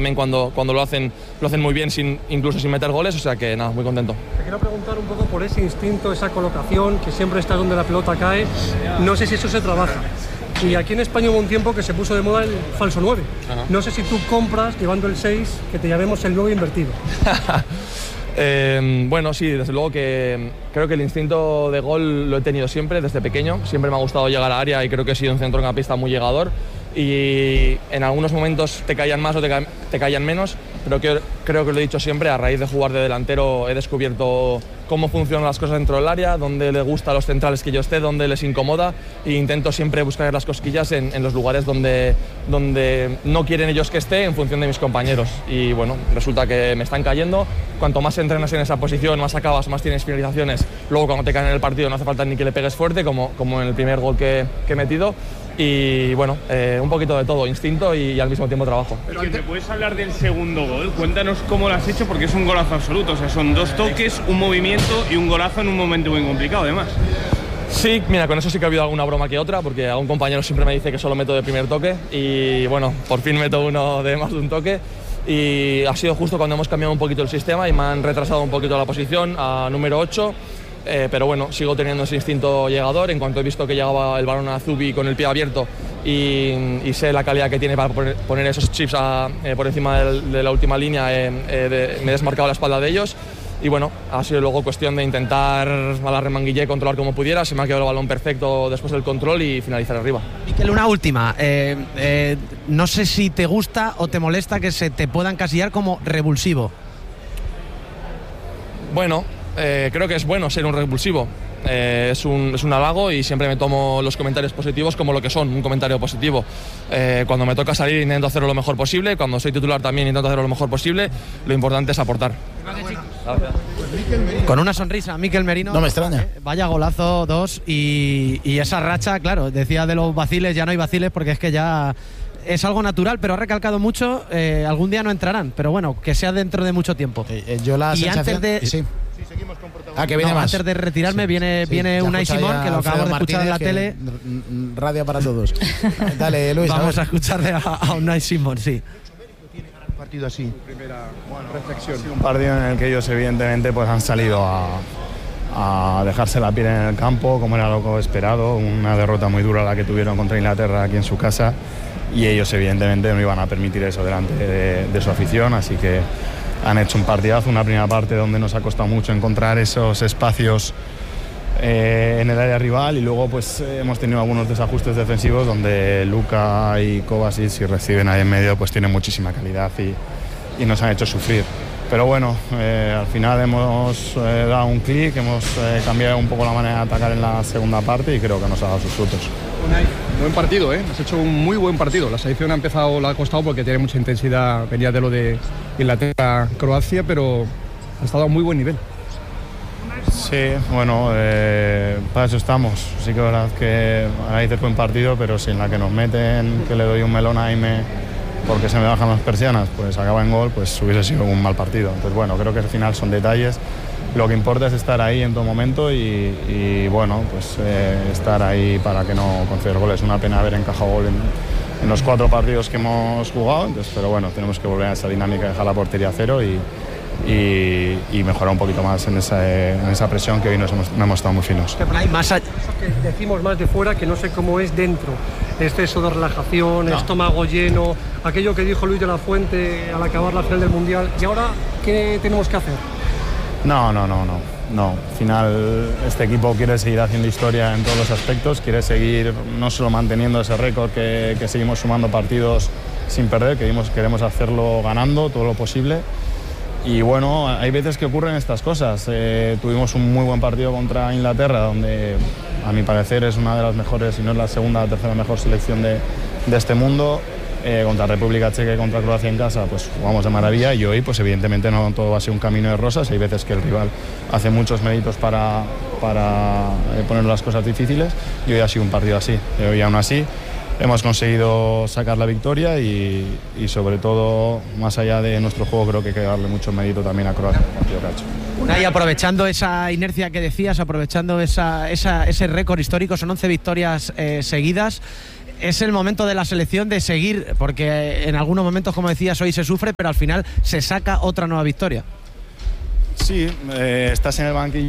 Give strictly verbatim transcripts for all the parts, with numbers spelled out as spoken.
también cuando, cuando lo hacen lo hacen muy bien, sin, incluso sin meter goles, o sea que nada, muy contento. Te quiero preguntar un poco por ese instinto, esa colocación, que siempre está donde la pelota cae. No sé si eso se trabaja. Y aquí en España hubo un tiempo que se puso de moda el falso nueve. Ajá. No sé si tú compras, llevando el seis, que te llamemos el nueve invertido. Eh, bueno, sí, desde luego que creo que el instinto de gol lo he tenido siempre, desde pequeño. Siempre me ha gustado llegar a área y creo que he sido un centrocampista muy llegador. Y en algunos momentos te caían más o te, ca te caían menos, pero que, creo que lo he dicho siempre, a raíz de jugar de delantero he descubierto cómo funcionan las cosas dentro del área, dónde le gusta a los centrales que yo esté, dónde les incomoda, e intento siempre buscar las cosquillas en, en los lugares donde, donde no quieren ellos que esté, en función de mis compañeros. Y bueno, resulta que me están cayendo. Cuanto más entrenas en esa posición, más acabas, más tienes finalizaciones. Luego cuando te caen en el partido no hace falta ni que le pegues fuerte, como, como en el primer gol que, que he metido. Y bueno, eh, un poquito de todo, instinto y, y al mismo tiempo trabajo. Pero ¿te puedes hablar del segundo gol? Cuéntanos cómo lo has hecho, porque es un golazo absoluto. O sea, son dos toques, un movimiento y un golazo en un momento muy complicado, además. Sí, mira, con eso sí que ha habido alguna broma que otra, porque a un compañero siempre me dice que solo meto de primer toque y bueno, por fin meto uno de más de un toque. Y ha sido justo cuando hemos cambiado un poquito el sistema y me han retrasado un poquito la posición a número ocho. Eh, pero bueno, sigo teniendo ese instinto llegador. En cuanto he visto que llegaba el balón a Zubi con el pie abierto y, y sé la calidad que tiene para poner, poner esos chips a, eh, por encima de, de la última línea, eh, eh, de, me he desmarcado la espalda de ellos. Y bueno, ha sido luego cuestión de intentar a la remanguillé controlar como pudiera. Se me ha quedado el balón perfecto después del control y finalizar arriba. Miquel, una última. Eh, eh, no sé si te gusta o te molesta que se te pueda encasillar como revulsivo. Bueno, eh, creo que es bueno ser un revulsivo. Eh, es, un, es un halago y siempre me tomo los comentarios positivos como lo que son, un comentario positivo. Eh, cuando me toca salir intento hacerlo lo mejor posible, cuando soy titular también intento hacerlo lo mejor posible. Lo importante es aportar. Gracias. Con una sonrisa, Miquel Merino. No me extraña. Eh, vaya golazo, dos. Y, y esa racha, claro, decía de los vaciles, ya no hay vaciles porque es que ya es algo natural, pero ha recalcado mucho, eh, algún día no entrarán, pero bueno, que sea dentro de mucho tiempo. Eh, eh, yo la y sensación, antes de... Sí. Sí, seguimos con ah, que viene no, más. Antes de retirarme sí, viene, sí, viene Unai Simón, que lo acabamos de escuchar en la tele. Radio para todos. Dale, Luis. Vamos a, a escucharle a, a Unai Simón, sí. Un partido así. Primera bueno, reflexión. Ha sido un partido en el que ellos evidentemente pues han salido a, a dejarse la piel en el campo, como era lo esperado. Una derrota muy dura la que tuvieron contra Inglaterra aquí en su casa. Y ellos evidentemente no iban a permitir eso delante de, de su afición, así que han hecho un partidazo, una primera parte donde nos ha costado mucho encontrar esos espacios eh, en el área rival y luego pues eh, hemos tenido algunos desajustes defensivos donde Luka y Kovacic, si reciben ahí en medio, pues tienen muchísima calidad y, y nos han hecho sufrir. Pero bueno, eh, al final hemos eh, dado un clic, hemos eh, cambiado un poco la manera de atacar en la segunda parte y creo que nos ha dado sus frutos. Buen partido, ¿eh? Has hecho un muy buen partido. La selección ha empezado, la ha costado porque tiene mucha intensidad, venía de lo de Inglaterra-Croacia, pero ha estado a muy buen nivel. Sí, bueno, eh, para eso estamos. Sí que es verdad que ahí te buen partido, pero si en la que nos meten, que le doy un melón a Aime porque se me bajan las persianas, pues acaba en gol, pues hubiese sido un mal partido. Entonces bueno, creo que al final son detalles. Lo que importa es estar ahí en todo momento y, y bueno, pues eh, estar ahí para que no conceder goles. Es una pena haber encajado gol en, en los cuatro partidos que hemos jugado, entonces, pero bueno, tenemos que volver a esa dinámica de dejar la portería a cero y, y, y mejorar un poquito más en esa, en esa presión que hoy nos hemos, no hemos estado muy finos. Hay más allá. Que decimos más de fuera que no sé cómo es dentro. Exceso de relajación, no. Estómago lleno, aquello que dijo Luis de la Fuente al acabar la final del Mundial. ¿Y ahora qué tenemos que hacer? No, no, no, no, no. Al final este equipo quiere seguir haciendo historia en todos los aspectos, quiere seguir no solo manteniendo ese récord que, que seguimos sumando partidos sin perder, queremos, queremos hacerlo ganando todo lo posible. Y bueno, hay veces que ocurren estas cosas. Eh, tuvimos un muy buen partido contra Inglaterra, donde a mi parecer es una de las mejores, si no es la segunda o tercera mejor selección de, de este mundo. Eh, contra República Checa y contra Croacia en casa pues jugamos de maravilla y hoy pues evidentemente no todo va a ser un camino de rosas. Hay veces que el rival hace muchos méritos para, para eh, poner las cosas difíciles y hoy ha sido un partido así. Y hoy aún así hemos conseguido sacar la victoria y, y sobre todo más allá de nuestro juego creo que hay que darle mucho mérito también a Croacia por el partido que ha hecho. Y aprovechando esa inercia que decías, aprovechando esa, esa, ese récord histórico, son once victorias eh, seguidas. es el momento de la selección de seguir, porque en algunos momentos, como decías, hoy se sufre, pero al final se saca otra nueva victoria. Sí, eh, estás en el banquillo,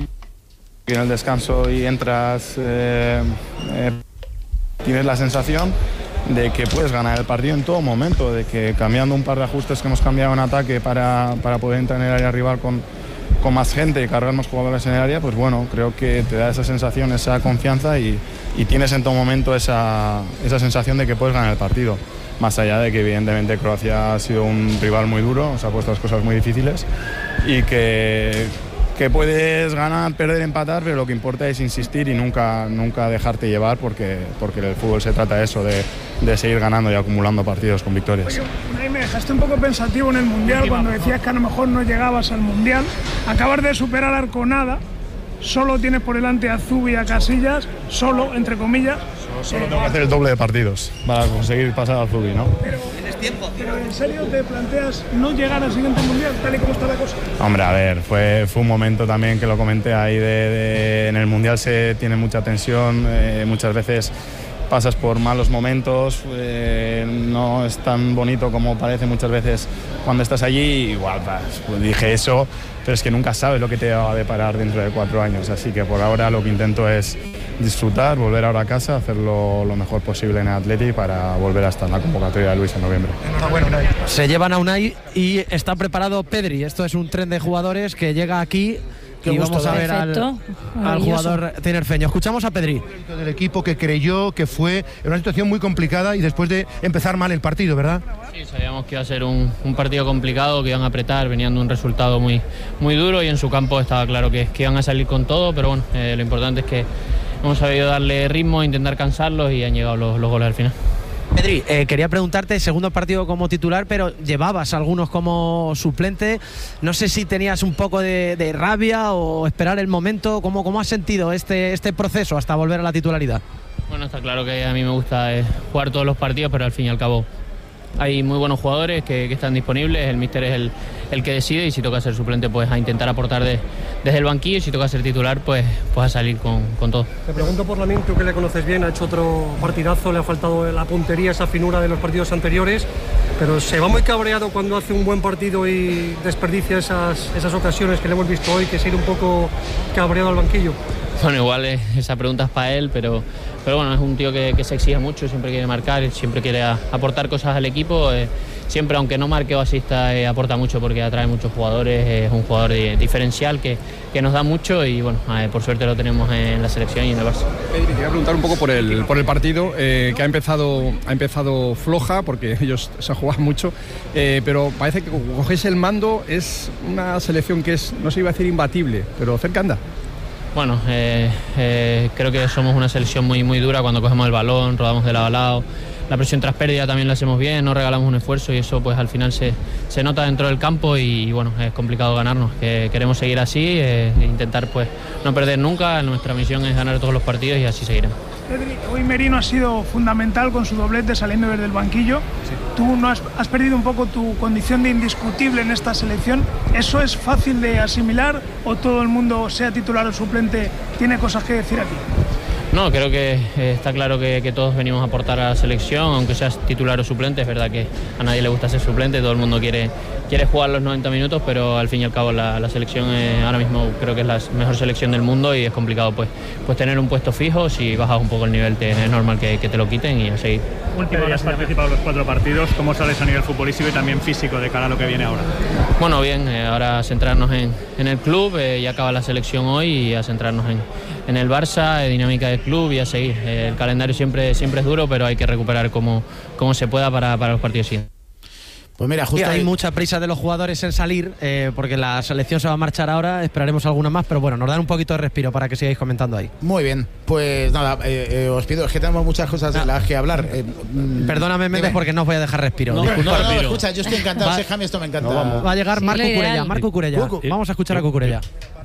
en el descanso y entras, eh, eh, tienes la sensación de que puedes ganar el partido en todo momento, de que cambiando un par de ajustes que hemos cambiado en ataque para, para poder entrar en el área rival con, con más gente y cargar más jugadores en el área, pues bueno, creo que te da esa sensación, esa confianza y, y tienes en todo momento esa, esa sensación de que puedes ganar el partido. Más allá de que evidentemente Croacia ha sido un rival muy duro, nos ha puesto las cosas muy difíciles y que, que puedes ganar, perder, empatar, pero lo que importa es insistir y nunca, nunca dejarte llevar porque, porque el fútbol se trata de eso, de, de seguir ganando y acumulando partidos con victorias. Oye, Unai, me dejaste un poco pensativo en el Mundial cuando decías que a lo mejor no llegabas al Mundial. Acabas de superar a Arconada, solo tienes por delante a Zubi y a Casillas, solo, entre comillas. Solo tengo que hacer el doble de partidos para conseguir pasar al Zubi, ¿no? Pero, pero ¿en serio te planteas no llegar al siguiente Mundial, tal y como está la cosa? Hombre, a ver, fue, fue un momento también que lo comenté ahí, de, de, en el Mundial se tiene mucha tensión, eh, muchas veces pasas por malos momentos, eh, no es tan bonito como parece muchas veces cuando estás allí, igual pues, dije eso, pero es que nunca sabes lo que te va a deparar dentro de cuatro años, así que por ahora lo que intento es disfrutar, volver ahora a casa, hacerlo lo mejor posible en Athletic para volver a estar en la convocatoria de Luis en noviembre. Enhorabuena, Unai. Se llevan a Unai y está preparado Pedri. Esto es un tren de jugadores que llega aquí. Qué y vamos a ver al, al jugador tinerfeño. Escuchamos a Pedri. Del equipo que creyó que fue en una situación muy complicada y después de empezar mal el partido, ¿verdad? Sí, sabíamos que iba a ser un, un partido complicado, que iban a apretar, venían de un resultado muy, muy duro y en su campo estaba claro que, que iban a salir con todo, pero bueno, eh, lo importante es que hemos sabido darle ritmo, intentar cansarlos y han llegado los, los goles al final. Pedri, eh, quería preguntarte, segundo partido como titular, pero llevabas algunos como suplente. No sé si tenías un poco de, de rabia o esperar el momento. ¿Cómo, cómo has sentido este, este proceso hasta volver a la titularidad? Bueno, está claro que a mí me gusta eh, jugar todos los partidos, pero al fin y al cabo hay muy buenos jugadores que, que están disponibles, el míster es el, el que decide y si toca ser suplente pues a intentar aportar de, desde el banquillo y si toca ser titular pues, pues a salir con, con todo. Te pregunto por Lamine, tú que le conoces bien, ha hecho otro partidazo, le ha faltado la puntería, esa finura de los partidos anteriores, pero se va muy cabreado cuando hace un buen partido y desperdicia esas, esas ocasiones que le hemos visto hoy, que se ir un poco cabreado al banquillo. Bueno, igual eh, esa pregunta es para él, pero, pero bueno, es un tío que, que se exige mucho, siempre quiere marcar, siempre quiere a, aportar cosas al equipo, eh, siempre aunque no marque o asista eh, aporta mucho porque atrae muchos jugadores, eh, es un jugador de, diferencial que, que nos da mucho y bueno, eh, por suerte lo tenemos en la selección y en el Barça. Pedri, te voy a preguntar un poco por el, por el partido, eh, que ha empezado, ha empezado floja porque ellos se juegan mucho, eh, pero parece que cogéis el mando, es una selección que es, no se iba a decir imbatible, pero cerca anda. Bueno, eh, eh, creo que somos una selección muy, muy dura cuando cogemos el balón, rodamos de lado a lado. La presión tras pérdida también la hacemos bien, no regalamos un esfuerzo y eso pues al final se, se nota dentro del campo y bueno, es complicado ganarnos. Que queremos seguir así, eh, intentar pues no perder nunca, nuestra misión es ganar todos los partidos y así seguiremos. Pedri, hoy Merino ha sido fundamental con su doblete saliendo desde el banquillo. Sí. Tú no has, has perdido un poco tu condición de indiscutible en esta selección. ¿Eso es fácil de asimilar o todo el mundo, sea titular o suplente, tiene cosas que decir aquí? No, creo que eh, está claro que, que todos venimos a aportar a la selección, aunque seas titular o suplente. Es verdad que a nadie le gusta ser suplente, todo el mundo quiere, quiere jugar los noventa minutos, pero al fin y al cabo la, la selección eh, ahora mismo creo que es la mejor selección del mundo y es complicado pues, pues tener un puesto fijo. Si bajas un poco el nivel te, es normal que, que te lo quiten y a seguir. Último, ya has participado en los cuatro partidos, ¿cómo sales a nivel futbolístico y también físico de cara a lo que viene ahora? Bueno, bien, eh, ahora centrarnos en, en el club, eh, ya acaba la selección hoy y a centrarnos en, en el Barça, eh, dinámica del club y a seguir. Eh, el calendario siempre, siempre es duro, pero hay que recuperar como, como se pueda para, para los partidos siguientes. Pues mira, justo hay mucha prisa de los jugadores en salir, eh, porque la selección se va a marchar ahora, esperaremos alguna más, pero bueno, nos dan un poquito de respiro para que sigáis comentando ahí. Muy bien, pues nada, eh, eh, os pido, es que tenemos muchas cosas de las que hablar. Eh, Perdóname, Méndez, porque no os voy a dejar respiro. No, no, no, no, escucha, yo estoy encantado, va, Jaime, esto me encanta. No, va a llegar Marco sí, Curella, Marco Curella. Sí. Vamos a escuchar a Cucurella.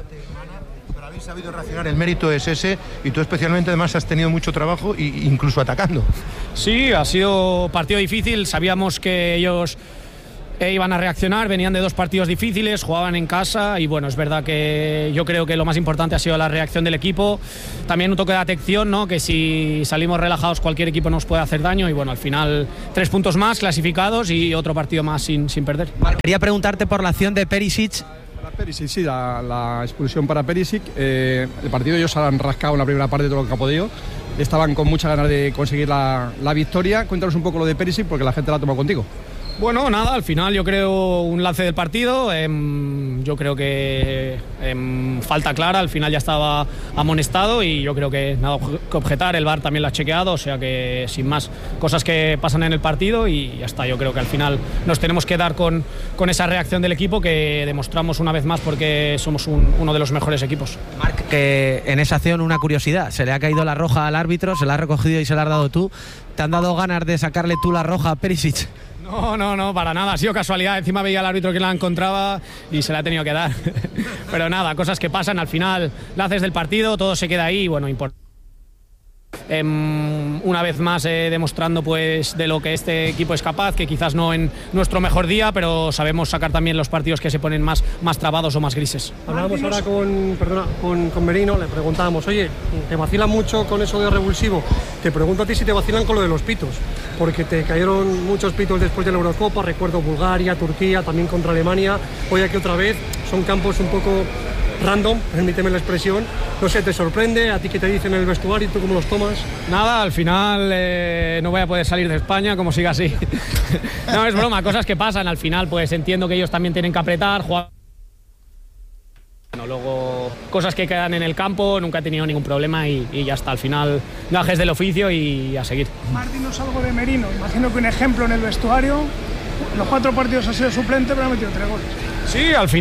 Pero habéis sabido reaccionar, el mérito es ese, y tú especialmente además has tenido mucho trabajo, e incluso atacando. Sí, ha sido partido difícil, sabíamos que ellos eh, iban a reaccionar, venían de dos partidos difíciles, jugaban en casa y bueno, es verdad que yo creo que lo más importante ha sido la reacción del equipo, también un toque de atención, ¿no? Que si salimos relajados cualquier equipo nos puede hacer daño y bueno, al final tres puntos más clasificados y otro partido más sin, sin perder. Quería preguntarte por la acción de Perisic. Perisic, sí, la, la expulsión para Perisic. Eh, el partido ellos han rascado en la primera parte de todo lo que ha podido. Estaban con muchas ganas de conseguir la, la victoria. Cuéntanos un poco lo de Perisic porque la gente la ha tomado contigo. Bueno, nada, al final yo creo un lance del partido, eh, yo creo que eh, falta clara, al final ya estaba amonestado y yo creo que nada que objetar, el V A R también lo ha chequeado, o sea que sin más, cosas que pasan en el partido y ya está, yo creo que al final nos tenemos que dar con, con esa reacción del equipo que demostramos una vez más porque somos un, uno de los mejores equipos. Marc, que en esa acción una curiosidad, se le ha caído la roja al árbitro, se la has recogido y se la has dado tú, ¿te han dado ganas de sacarle tú la roja a Perisic? No, no, no, para nada, ha sido casualidad, encima veía al árbitro que la encontraba y se la ha tenido que dar. Pero nada, cosas que pasan, al final la haces del partido, todo se queda ahí, bueno, importante. Eh, una vez más eh, demostrando pues de lo que este equipo es capaz, que quizás no en nuestro mejor día, pero sabemos sacar también los partidos que se ponen más, más trabados o más grises. Hablábamos ahora con, perdona, con, con Merino, le preguntábamos, oye, ¿te vacilan mucho con eso de revulsivo? Te pregunto a ti si te vacilan con lo de los pitos, porque te cayeron muchos pitos después de la Eurocopa, recuerdo Bulgaria, Turquía, también contra Alemania, hoy aquí otra vez, son campos un poco random, permíteme la expresión, no sé, ¿te sorprende? ¿A ti qué te dicen en el vestuario y tú cómo los tomas? Nada, al final eh, no voy a poder salir de España como siga así. No, es broma, cosas que pasan, al final pues entiendo que ellos también tienen que apretar, jugar. Bueno, luego cosas que quedan en el campo, nunca he tenido ningún problema y, y ya está, al final gajes del oficio y a seguir. Martín, algo de Merino, imagino que un ejemplo en el vestuario, en los cuatro partidos ha sido suplente pero ha metido tres goles. Sí, al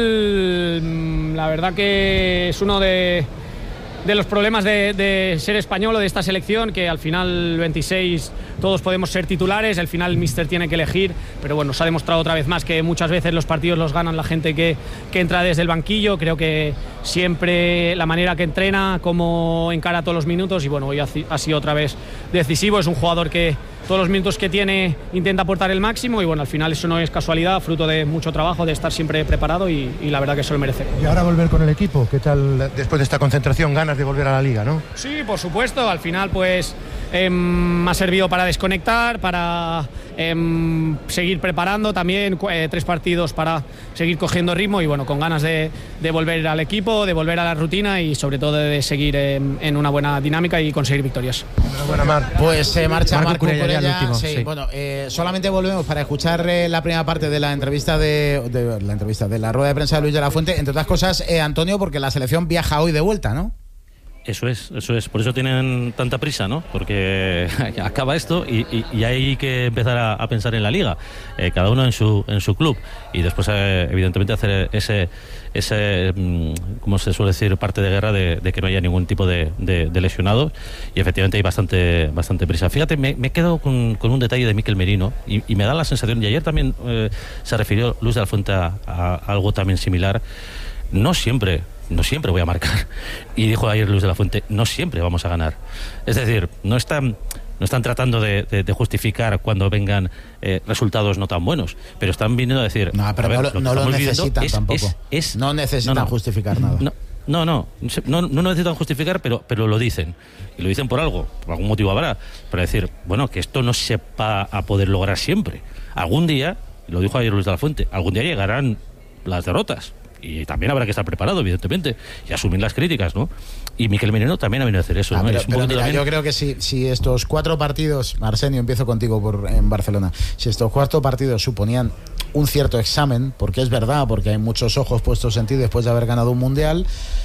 final la verdad que es uno de, de los problemas de, de ser español o de esta selección, que al final veintiséis todos podemos ser titulares, al final el míster tiene que elegir, pero bueno, se ha demostrado otra vez más que muchas veces los partidos los ganan la gente que, que entra desde el banquillo, creo que siempre la manera que entrena, cómo encara todos los minutos y bueno, hoy ha, ha sido otra vez decisivo, es un jugador que todos los minutos que tiene intenta aportar el máximo y bueno, al final eso no es casualidad, fruto de mucho trabajo, de estar siempre preparado y, y la verdad que eso lo merece. Y ahora volver con el equipo, ¿qué tal después de esta concentración? Ganas de volver a la liga, ¿no? Sí, por supuesto, al final pues eh, me ha servido para desconectar, para eh, seguir preparando también, eh, tres partidos para seguir cogiendo ritmo y bueno, con ganas de, de volver al equipo, de volver a la rutina y sobre todo de seguir eh, en una buena dinámica y conseguir victorias. Enhorabuena, Marc. Pues eh, marcha Marco Marco Curella, Curella, el último, sí, sí. Bueno, eh, solamente volvemos para escuchar eh, la primera parte de la entrevista de, de la entrevista de la rueda de prensa de Luis de la Fuente, entre otras cosas, eh, Antonio, porque la selección viaja hoy de vuelta, ¿no? Eso es, eso es, por eso tienen tanta prisa, ¿no? Porque acaba esto y, y, y hay que empezar a, a pensar en la liga, eh, cada uno en su en su club y después eh, evidentemente hacer ese ese como se suele decir parte de guerra de, de que no haya ningún tipo de, de, de lesionados y efectivamente hay bastante bastante prisa. Fíjate, me, me quedo con, con un detalle de Mikel Merino y, y me da la sensación, y ayer también eh, se refirió Luis de la Fuente a, a algo también similar. No siempre no siempre voy a marcar. Y dijo ayer Luis de la Fuente, no siempre vamos a ganar. Es decir, no están, no están tratando de, de, de justificar cuando vengan eh, resultados no tan buenos, pero están viniendo a decir... No, pero a ver, no, lo, no lo necesitan es, tampoco. Es, es, no necesitan no, no, justificar nada. No, no, no, no, no necesitan justificar, pero, pero lo dicen. Y lo dicen por algo, por algún motivo habrá. Para decir, bueno, que esto no se va a poder lograr siempre. Algún día, lo dijo ayer Luis de la Fuente, algún día llegarán las derrotas. Y también habrá que estar preparado, evidentemente, y asumir las críticas, ¿no? Y Mikel Merino también ha venido a hacer eso, ah, ¿no? Pero, es pero mira, también... yo creo que si, si estos cuatro partidos, Arsenio, empiezo contigo por, en Barcelona, si estos cuatro partidos suponían un cierto examen, porque es verdad, porque hay muchos ojos puestos en ti después de haber ganado un mundial,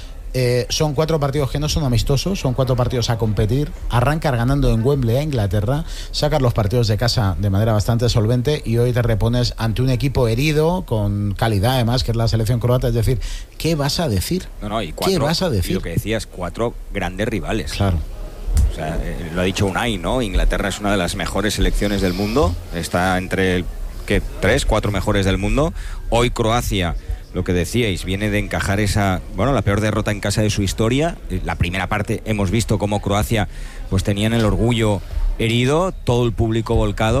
eh, son cuatro partidos que no son amistosos, son cuatro partidos a competir, arrancar ganando en Wembley a Inglaterra, sacas los partidos de casa de manera bastante solvente y hoy te repones ante un equipo herido, con calidad además, que es la selección croata. Es decir, ¿qué vas a decir? No, no, y cuatro, ¿Qué vas a decir? Y lo que decías, cuatro grandes rivales. Claro. O sea, eh, lo ha dicho Unai, ¿no? Inglaterra es una de las mejores selecciones del mundo, está entre el, ¿qué? tres, cuatro mejores del mundo. Hoy Croacia, lo que decíais, viene de encajar esa, bueno, la peor derrota en casa de su historia. La primera parte hemos visto cómo Croacia pues tenían el orgullo herido, todo el público volcado,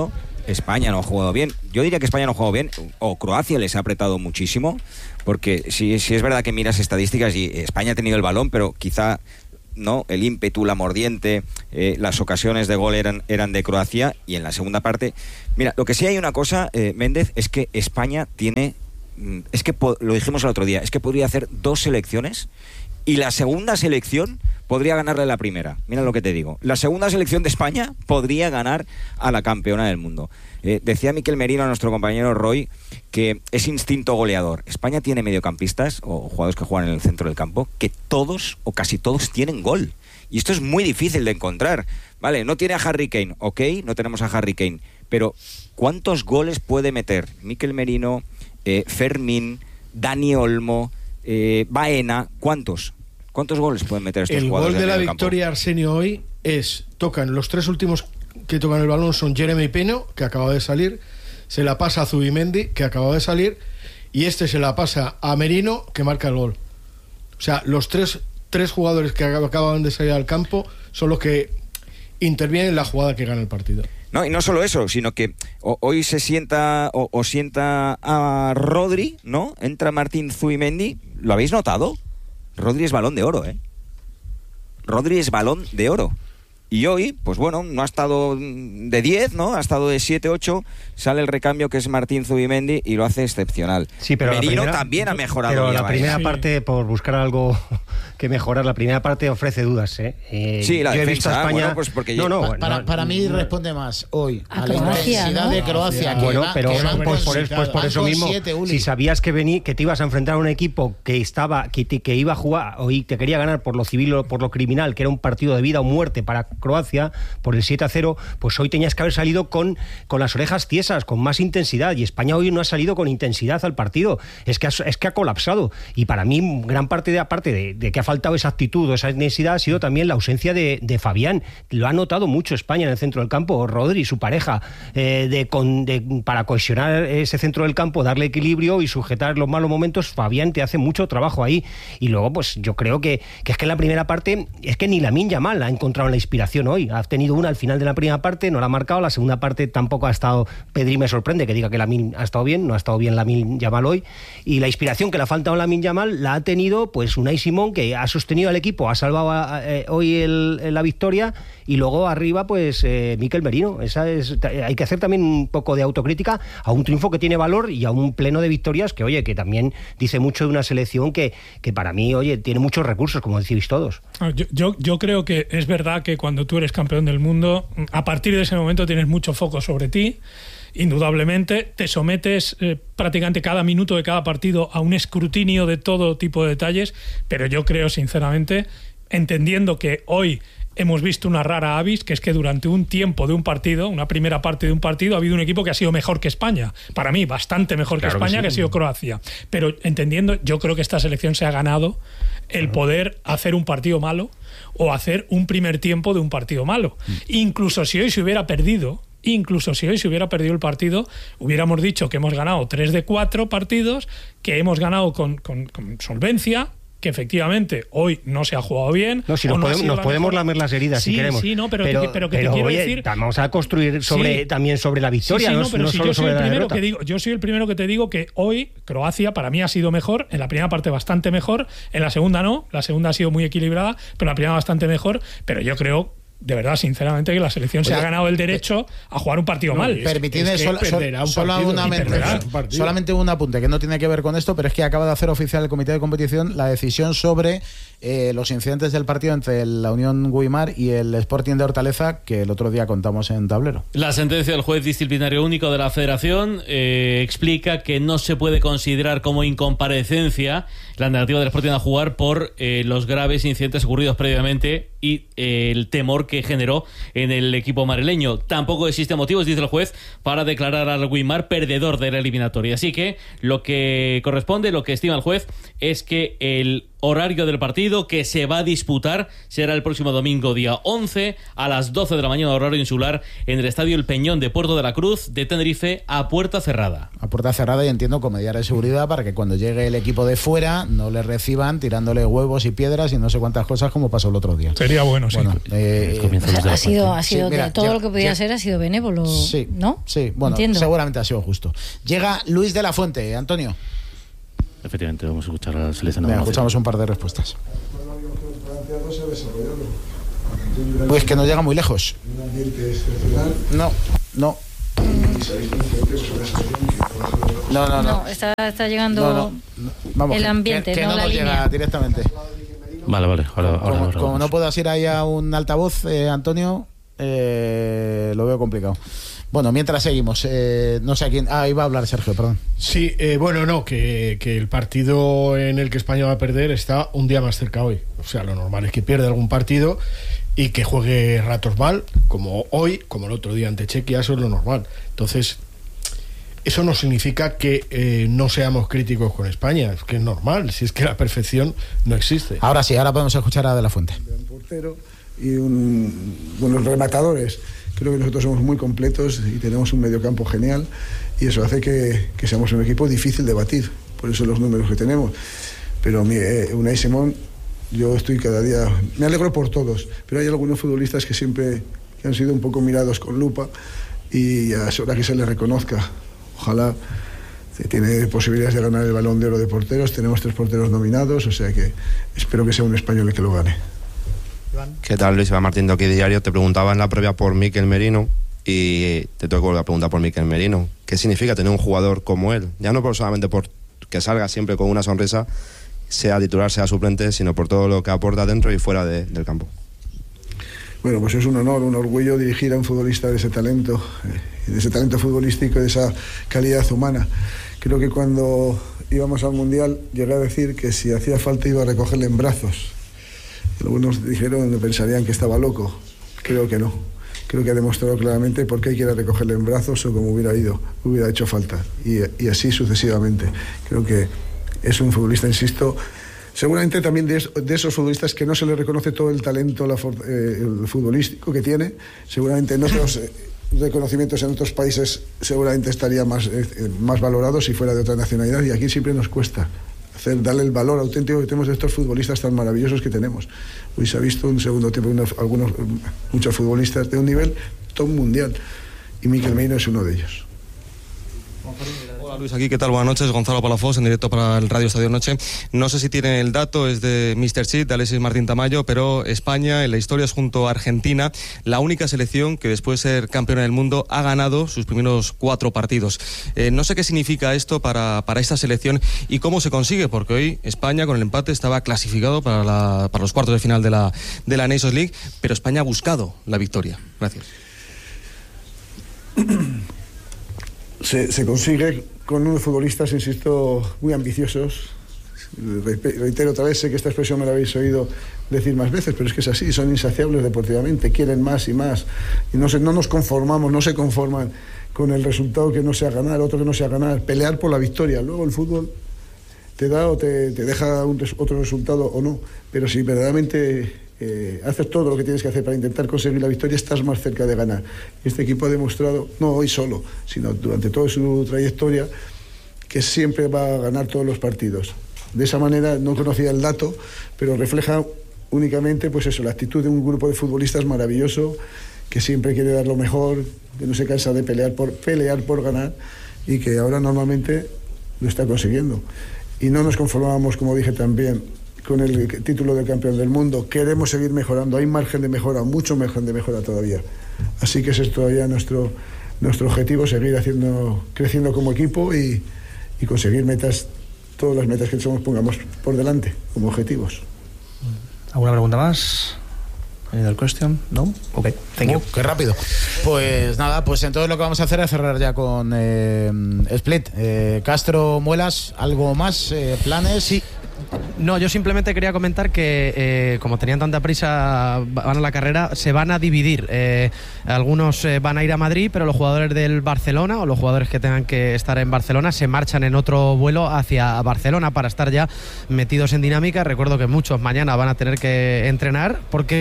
España no ha jugado bien. Yo diría que España no ha jugado bien, o Croacia les ha apretado muchísimo, porque si, si es verdad que miras estadísticas y España ha tenido el balón, pero quizá no el ímpetu, la mordiente, eh, las ocasiones de gol eran, eran de Croacia, y en la segunda parte... Mira, lo que sí hay una cosa, eh, Méndez, es que España tiene... Es que po- lo dijimos el otro día, es que podría hacer dos selecciones y la segunda selección podría ganarle la primera. Mira lo que te digo. La segunda selección de España podría ganar a la campeona del mundo. Eh, decía Miquel Merino, a nuestro compañero Roy, que es instinto goleador. España tiene mediocampistas o jugadores que juegan en el centro del campo que todos o casi todos tienen gol. Y esto es muy difícil de encontrar. Vale, no tiene a Harry Kane, ok, no tenemos a Harry Kane, pero ¿cuántos goles puede meter Miquel Merino, eh, Fermín, Dani Olmo, eh, Baena? ¿Cuántos? ¿Cuántos goles pueden meter estos el jugadores? El gol de la campo? victoria, Arsenio, hoy es, tocan, los tres últimos que tocan el balón son Jeremy Pino, que acaba de salir, se la pasa a Zubimendi, que acaba de salir, y este se la pasa a Merino, que marca el gol. O sea, los tres, tres jugadores que acaban de salir al campo son los que intervienen en la jugada que gana el partido. No, y no solo eso, sino que o, hoy se sienta o, o sienta a Rodri, ¿no? Entra Martín Zubimendi, ¿lo habéis notado? Rodri es balón de oro, ¿eh? Rodri es balón de oro. Y hoy, pues bueno, no ha estado de diez, ¿no? Ha estado de siete, ocho. Sale el recambio, que es Martín Zubimendi, y lo hace excepcional. Sí, pero Merino primera, también ha mejorado. Pero la primera sí. parte, por buscar algo que mejorar, la primera parte ofrece dudas, ¿eh? eh sí, la yo defensa, he visto a España... Bueno, pues porque no, no, pa, bueno, para, no, para mí no, responde más hoy a, a la Croacia, intensidad ¿no? de Croacia. Que bueno, va, pero que pues, pues, por eso, pues por eso mismo, siete, si sabías que vení, que te ibas a enfrentar a un equipo que estaba, que, te, que iba a jugar o te quería ganar por lo civil o por lo criminal, que era un partido de vida o muerte para Croacia, por el siete a cero, pues hoy tenías que haber salido con, con las orejas tiesas, con más intensidad, y España hoy no ha salido con intensidad al partido, es que ha, es que ha colapsado, y para mí gran parte de aparte de, de que ha faltado esa actitud o esa intensidad ha sido también la ausencia de, de Fabián. Lo ha notado mucho España en el centro del campo, Rodri, su pareja, eh, de, con, de, para cohesionar ese centro del campo, darle equilibrio y sujetar los malos momentos. Fabián te hace mucho trabajo ahí, y luego pues yo creo que, que es que en la primera parte es que ni Lamine Yamal ha encontrado la inspiración hoy, ha tenido una al final de la primera parte, no la ha marcado, la segunda parte tampoco ha estado. Pedri me sorprende que diga que Lamine ha estado bien, no ha estado bien Lamine Yamal hoy, y la inspiración que le ha faltado a Lamine Yamal la ha tenido pues Unai Simón, que ha sostenido al equipo, ha salvado a, eh, hoy el, la victoria, y luego arriba pues eh, Miquel Merino. Esa es, hay que hacer también un poco de autocrítica a un triunfo que tiene valor y a un pleno de victorias que, oye, que también dice mucho de una selección que, que para mí, oye, tiene muchos recursos, como decís todos. Yo, yo, yo creo que es verdad que cuando tú eres campeón del mundo, a partir de ese momento tienes mucho foco sobre ti. Indudablemente te sometes eh, prácticamente cada minuto de cada partido a un escrutinio de todo tipo de detalles, pero yo creo sinceramente, entendiendo que hoy hemos visto una rara avis, que es que durante un tiempo de un partido, una primera parte de un partido, ha habido un equipo que ha sido mejor que España. Para mí, bastante mejor claro que España, que, sí. que ha sido Croacia. Pero entendiendo, yo creo que esta selección se ha ganado el claro. poder hacer un partido malo o hacer un primer tiempo de un partido malo. Mm. Incluso si hoy se hubiera perdido, incluso si hoy se hubiera perdido el partido, hubiéramos dicho que hemos ganado tres de cuatro partidos, que hemos ganado con, con, con solvencia, que efectivamente hoy no se ha jugado bien. No, si nos, no podemos, nos podemos lamer las heridas sí, si queremos. Sí, no, pero, pero, que, pero que pero, te quiero oye, decir... vamos a construir sobre, sí. también sobre la victoria, sí, sí, no, no, pero no si solo yo soy sobre el la primero derrota. que digo, yo soy el primero que te digo que hoy Croacia para mí ha sido mejor, en la primera parte bastante mejor, en la segunda no, la segunda ha sido muy equilibrada, pero en la primera bastante mejor, pero yo creo... de verdad, sinceramente, que la selección Oye, se ha ganado el derecho a jugar un partido no, mal. Permitidme es que sol, sol, un solo una un solamente un apunte que no tiene que ver con esto, pero es que acaba de hacer oficial el comité de competición la decisión sobre eh, los incidentes del partido entre la Unión Guimar y el Sporting de Hortaleza, que el otro día contamos en Tablero. La sentencia del juez disciplinario único de la Federación eh, explica que no se puede considerar como incomparecencia la negativa del Sporting a jugar por eh, los graves incidentes ocurridos previamente y eh, el temor que generó en el equipo madrileño. Tampoco existen motivos, dice el juez, para declarar al Guimar perdedor de la eliminatoria. Así que lo que corresponde, lo que estima el juez, es que el Horario del partido que se va a disputar será el próximo domingo día once a las doce de la mañana horario insular en el Estadio El Peñón de Puerto de la Cruz de Tenerife a puerta cerrada. A puerta cerrada, y entiendo con medidas de seguridad para que cuando llegue el equipo de fuera no le reciban tirándole huevos y piedras y no sé cuántas cosas como pasó el otro día. Sería bueno, sí. Bueno, eh, O sea, ha sido, ha sido Sí, mira, todo ya- lo que podía ya- ser ha sido benévolo, Sí, ¿no? Sí, bueno, Entiendo. seguramente ha sido justo. Llega Luis de la Fuente, Antonio. Efectivamente, vamos a escuchar a la selección. Venga, escuchamos un par de respuestas. Pues que no llega muy lejos. No, no. No, no, no. No, está, está llegando No, no. Vamos, el que- ambiente, que, que no, no la nos línea. llega directamente. Vale, vale. Ahora, ahora, Como, ahora como vamos. no puedas ir ahí a un altavoz, eh, Antonio, eh, lo veo complicado. Bueno, mientras seguimos, eh, no sé a quién. Ah, iba a hablar Sergio, perdón. Sí, eh, bueno, no, que, que el partido en el que España va a perder está un día más cerca hoy. O sea, lo normal es que pierda algún partido y que juegue ratos mal, como hoy, como el otro día ante Chequia, eso es lo normal. Entonces, eso no significa que eh, no seamos críticos con España, es que es normal, si es que la perfección no existe. Ahora sí, ahora podemos escuchar a De la Fuente. Portero y un, buenos rematadores. Creo que nosotros somos muy completos y tenemos un mediocampo genial, y eso hace que, que seamos un equipo difícil de batir, por eso los números que tenemos. Pero mi, eh, Unai Simón, yo estoy cada día, me alegro por todos, pero hay algunos futbolistas que siempre que han sido un poco mirados con lupa, y ya es hora que se les reconozca. Ojalá. Tiene posibilidades de ganar el Balón de Oro de porteros, tenemos tres porteros nominados, o sea que espero que sea un español el que lo gane. ¿Qué tal, Luis? Iván Martín de Aquí Diario. Te preguntaba en la previa por Mikel Merino y te tengo que volver a preguntar por Mikel Merino. ¿Qué significa tener un jugador como él? Ya no por solamente por que salga siempre con una sonrisa, sea titular, sea suplente, sino por todo lo que aporta dentro y fuera de, del campo. Bueno, pues es un honor, un orgullo dirigir a un futbolista de ese talento, eh, de ese talento futbolístico y de esa calidad humana. Creo que cuando íbamos al Mundial llegué a decir que si hacía falta iba a recogerle en brazos. Algunos dijeron, pensarían que estaba loco. Creo que no. Creo que ha demostrado claramente por qué hay que ir a recogerle en brazos o como hubiera ido, hubiera hecho falta. Y, y así sucesivamente. Creo que es un futbolista, insisto, seguramente también de, es, de esos futbolistas que no se le reconoce todo el talento la, eh, el futbolístico que tiene. Seguramente en otros eh, reconocimientos en otros países seguramente estaría más, eh, más valorado si fuera de otra nacionalidad, y aquí siempre nos cuesta hacer, darle el valor auténtico que tenemos de estos futbolistas tan maravillosos que tenemos. Hoy se ha visto un segundo tiempo unos, algunos, muchos futbolistas de un nivel top mundial, y Mikel Merino es uno de ellos. Hola Luis, aquí, ¿qué tal? Buenas noches, Gonzalo Palafox, en directo para el Radio Estadio Noche. No sé si tiene el dato, es de míster Chip, de Alexis Martín Tamayo, pero España en la historia es, junto a Argentina, la única selección que después de ser campeona del mundo ha ganado sus primeros cuatro partidos. Eh, no sé qué significa esto para, para esta selección y cómo se consigue, porque hoy España con el empate estaba clasificado para, la, para los cuartos de final de la, de la Nations League, pero España ha buscado la victoria. Gracias. Se, se consigue con unos futbolistas, insisto, muy ambiciosos. Reitero otra vez, sé que esta expresión me la habéis oído decir más veces, pero es que es así, son insaciables deportivamente, quieren más y más, y no, se, no nos conformamos, no se conforman con el resultado que no sea ganar, otro que no sea ganar, pelear por la victoria. Luego el fútbol te da o te, te deja un, otro resultado o no, pero si verdaderamente eh, haces todo lo que tienes que hacer para intentar conseguir la victoria, estás más cerca de ganar. Este equipo ha demostrado, no hoy solo, sino durante toda su trayectoria, que siempre va a ganar todos los partidos. De esa manera, no conocía el dato, pero refleja únicamente pues eso, la actitud de un grupo de futbolistas maravilloso, que siempre quiere dar lo mejor, que no se cansa de pelear por, pelear por ganar, y que ahora normalmente lo está consiguiendo. Y no nos conformamos, como dije también, con el título de campeón del mundo. Queremos seguir mejorando, hay margen de mejora, mucho margen de mejora todavía. Así que ese es todavía nuestro, nuestro objetivo, seguir haciendo, creciendo como equipo y, y conseguir metas, todas las metas que nos pongamos por delante como objetivos. ¿Alguna pregunta más? ¿Any other question? ¿No? Ok, thank you. Oh, qué rápido. Pues nada, pues entonces lo que vamos a hacer es cerrar ya con eh, Split. Eh, Castro, Muelas, ¿algo más? Eh, ¿Planes? Sí. No, yo simplemente quería comentar que eh, como tenían tanta prisa, van a la carrera, se van a dividir. Eh, algunos eh, van a ir a Madrid, pero los jugadores del Barcelona o los jugadores que tengan que estar en Barcelona se marchan en otro vuelo hacia Barcelona para estar ya metidos en dinámica. Recuerdo que muchos mañana van a tener que entrenar porque...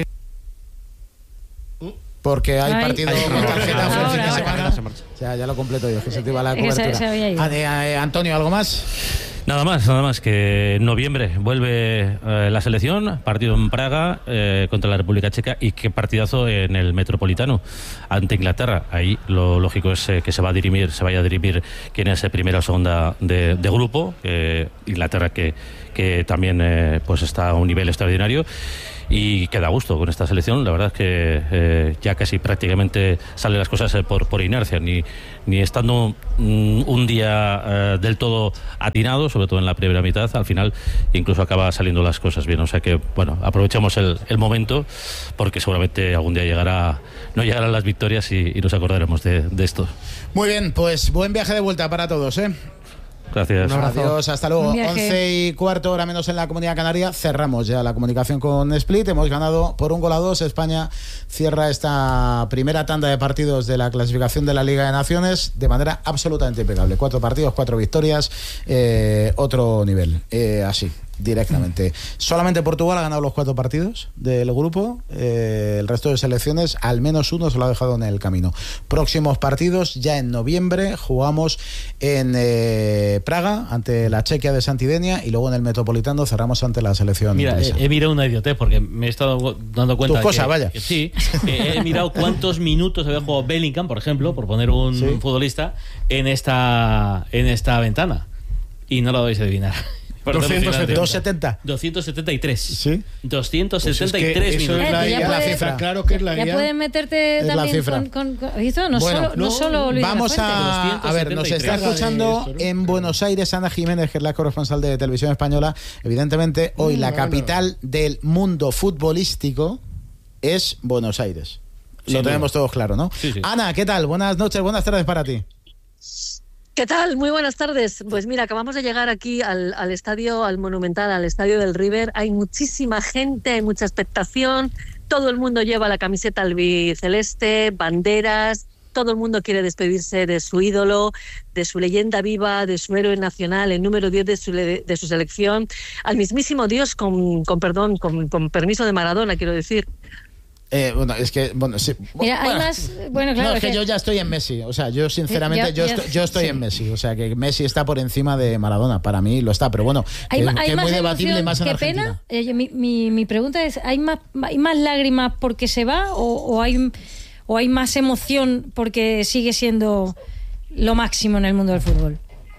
Porque hay Ay. partido Hay con tarjeta ahora, fin de ahora, semana. ahora se marcha. O sea, ya lo completo yo, que se te iba la Es que se- cobertura. se había ido. Ah, eh, eh, Antonio, ¿algo más? Nada más, nada más que en noviembre vuelve eh, la selección, partido en Praga eh, contra la República Checa y qué partidazo en el Metropolitano ante Inglaterra. Ahí lo lógico es eh, que se va a dirimir, se vaya a dirimir quién es eh, primera o segunda de, de grupo. Eh, Inglaterra que, que también eh, pues está a un nivel extraordinario. Y queda a gusto con esta selección. La verdad es que eh, ya casi prácticamente salen las cosas eh, por, por inercia, ni, ni estando mm, un día eh, del todo atinado, sobre todo en la primera mitad, al final incluso acaba saliendo las cosas bien. O sea que, bueno, aprovechamos el, el momento, porque seguramente algún día llegará, no llegarán las victorias y, y nos acordaremos de, de esto. Muy bien, pues buen viaje de vuelta para todos, ¿eh? Gracias. Adiós, hasta luego. Buen viaje. once y cuarto, hora menos en la Comunidad Canaria. Cerramos ya la comunicación con Split. Hemos ganado por un gol a dos. España cierra esta primera tanda de partidos de la clasificación de la Liga de Naciones de manera absolutamente impecable. Cuatro partidos, cuatro victorias, eh, otro nivel. Eh, así, directamente. Solamente Portugal ha ganado los cuatro partidos del grupo. Eh, el resto de selecciones, al menos uno se lo ha dejado en el camino. Próximos partidos, ya en noviembre, jugamos en eh, Praga ante la Chequia de Santidenia y luego en el Metropolitano cerramos ante la selección Mira, inglesa. he, he mirado una idiotez porque me he estado dando cuenta. Tu cosa, que, vaya. que sí, que he mirado cuántos minutos había jugado Bellingham, por ejemplo, por poner un Sí. futbolista, en esta, en esta ventana. Y no lo vais a adivinar. Por doscientos setenta. tanto, doscientos setenta. doscientos setenta y tres. Sí. doscientos setenta y Pues es tres que eso minutos. es la Eh, I A, ya la puedes- cifra, claro que es la Ya I A. pueden meterte Es la también cifra. con, con, con- ¿esto? No, Bueno, solo, no no, solo Luis de la Vamos Fuente. a, a ver, nos está escuchando en Buenos Aires Ana Jiménez, que es la corresponsal de Televisión Española. Evidentemente, hoy Mm, la bueno. capital del mundo futbolístico es Buenos Aires. Sin Lo duda. tenemos todos claro, ¿no? Sí, sí. Ana, ¿qué tal? Buenas noches, buenas tardes para ti. ¿Qué tal? Muy buenas tardes. Pues mira, acabamos de llegar aquí al, al estadio, al Monumental, al estadio del River. Hay muchísima gente, hay mucha expectación. Todo el mundo lleva la camiseta albiceleste, banderas. Todo el mundo quiere despedirse de su ídolo, de su leyenda viva, de su héroe nacional, el número diez de su, le- de su selección, al mismísimo Dios, con, con perdón, con, con permiso de Maradona, quiero decir. Eh, bueno, es que, bueno, sí. Mira, hay Bueno, más. Bueno, claro. no, es que, que- yo ya estoy en Messi. O sea, yo sinceramente, Ya- yo, ya- estoy, yo estoy sí. en Messi. O sea, que Messi está por encima de Maradona. Para mí lo está, pero bueno, Hay, que, ma- que hay es más muy debatible emoción más en que Argentina. pena. Eh, mi, mi, mi pregunta es: ¿hay más, hay más lágrimas porque se va o, o hay, o hay más emoción porque sigue siendo lo máximo en el mundo del fútbol?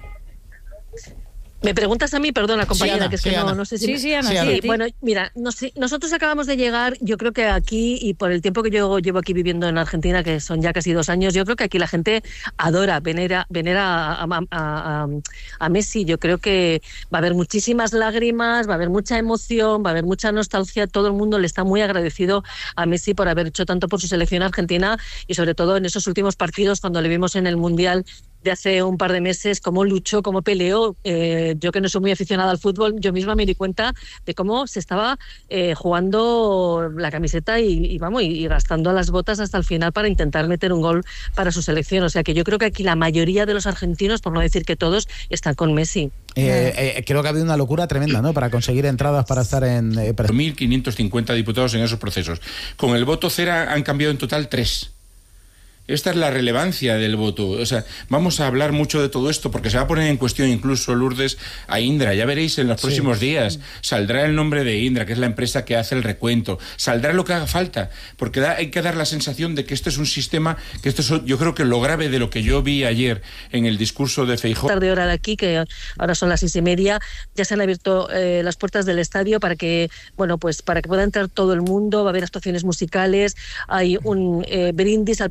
Me preguntas a mí, perdona, compañera, Ana, que es sí, que no, Ana. no sé si... Sí, me- sí, Ana, Sí, sí, Ana. a ti. Bueno, mira, no sé, nosotros acabamos de llegar, yo creo que aquí, y por el tiempo que yo llevo aquí viviendo en Argentina, que son ya casi dos años, yo creo que aquí la gente adora, venera, venera a, a- a- a Messi. Yo creo que va a haber muchísimas lágrimas, va a haber mucha emoción, va a haber mucha nostalgia. Todo el mundo le está muy agradecido a Messi por haber hecho tanto por su selección argentina y sobre todo en esos últimos partidos cuando le vimos en el Mundial de hace un par de meses, cómo luchó, cómo peleó. Eh, yo que no soy muy aficionada al fútbol, yo misma me di cuenta de cómo se estaba eh, jugando la camiseta y, y vamos, y, y gastando las botas hasta el final para intentar meter un gol para su selección. O sea que yo creo que aquí la mayoría de los argentinos, por no decir que todos, están con Messi. Eh, eh, creo que ha habido una locura tremenda, ¿no? Para conseguir entradas para estar en... Eh, para- mil quinientos cincuenta diputados en esos procesos. Con el voto cero han cambiado en total tres. Esta es la relevancia del voto. O sea, vamos a hablar mucho de todo esto porque se va a poner en cuestión incluso, Lourdes, a Indra. Ya veréis en los Sí. próximos días. Saldrá el nombre de Indra, que es la empresa que hace el recuento. Saldrá lo que haga falta, porque da, hay que dar la sensación de que esto es un sistema, que esto es, yo creo que lo grave de lo que yo vi ayer en el discurso de Feijóo. Tarde hora de aquí, que ahora son las seis y media, ya se han abierto eh, las puertas del estadio para que, bueno, pues para que pueda entrar todo el mundo. Va a haber actuaciones musicales, hay un eh, brindis al principio del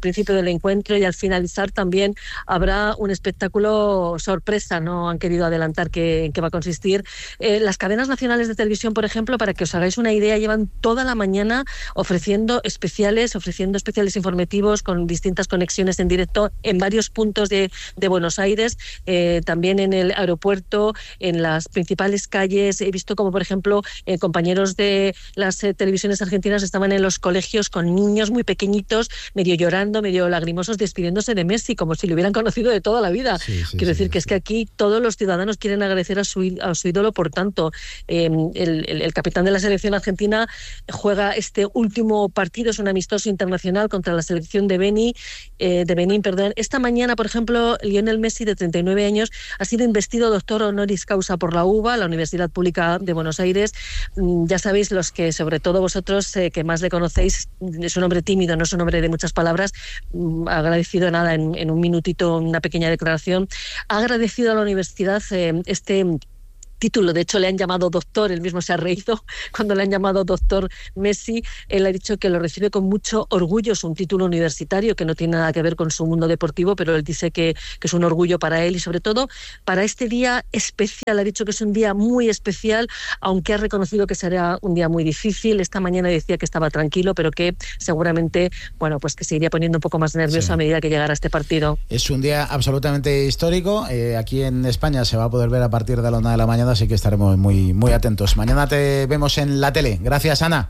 el encuentro, y al finalizar también habrá un espectáculo sorpresa, no han querido adelantar qué, en qué va a consistir. Eh, las cadenas nacionales de televisión, por ejemplo, para que os hagáis una idea, llevan toda la mañana ofreciendo especiales, ofreciendo especiales informativos con distintas conexiones en directo en varios puntos de, de Buenos Aires, eh, también en el aeropuerto, en las principales calles. He visto como, por ejemplo, eh, compañeros de las eh, televisiones argentinas estaban en los colegios con niños muy pequeñitos, medio llorando, medio lagrimosos, despidiéndose de Messi, como si lo hubieran conocido de toda la vida. Sí, sí, Quiero sí, decir sí, que sí. es que aquí todos los ciudadanos quieren agradecer a su, a su ídolo, por tanto, eh, el, el, el capitán de la selección argentina juega este último partido, es un amistoso internacional contra la selección de Beni, eh, de Benín, perdón. Esta mañana, por ejemplo, Lionel Messi, de treinta y nueve años, ha sido investido doctor honoris causa por la U B A, la Universidad Pública de Buenos Aires. Mm, ya sabéis, los que, sobre todo vosotros, eh, que más le conocéis, es un hombre tímido, no es un hombre de muchas palabras. Mm, agradecido nada, en, en un minutito, una pequeña declaración. Ha agradecido a la universidad eh, este título, de hecho le han llamado doctor, él mismo se ha reído cuando le han llamado doctor Messi. Él ha dicho que lo recibe con mucho orgullo, es un título universitario que no tiene nada que ver con su mundo deportivo, pero él dice que, que es un orgullo para él y sobre todo para este día especial. Ha dicho que es un día muy especial, aunque ha reconocido que será un día muy difícil. Esta mañana decía que estaba tranquilo, pero que seguramente, bueno, pues que se iría poniendo un poco más nervioso sí. a medida que llegara este partido. Es un día absolutamente histórico. Eh, aquí en España se va a poder ver a partir de la una de la mañana, así que estaremos muy, muy atentos. Mañana te vemos en la tele. Gracias, Ana.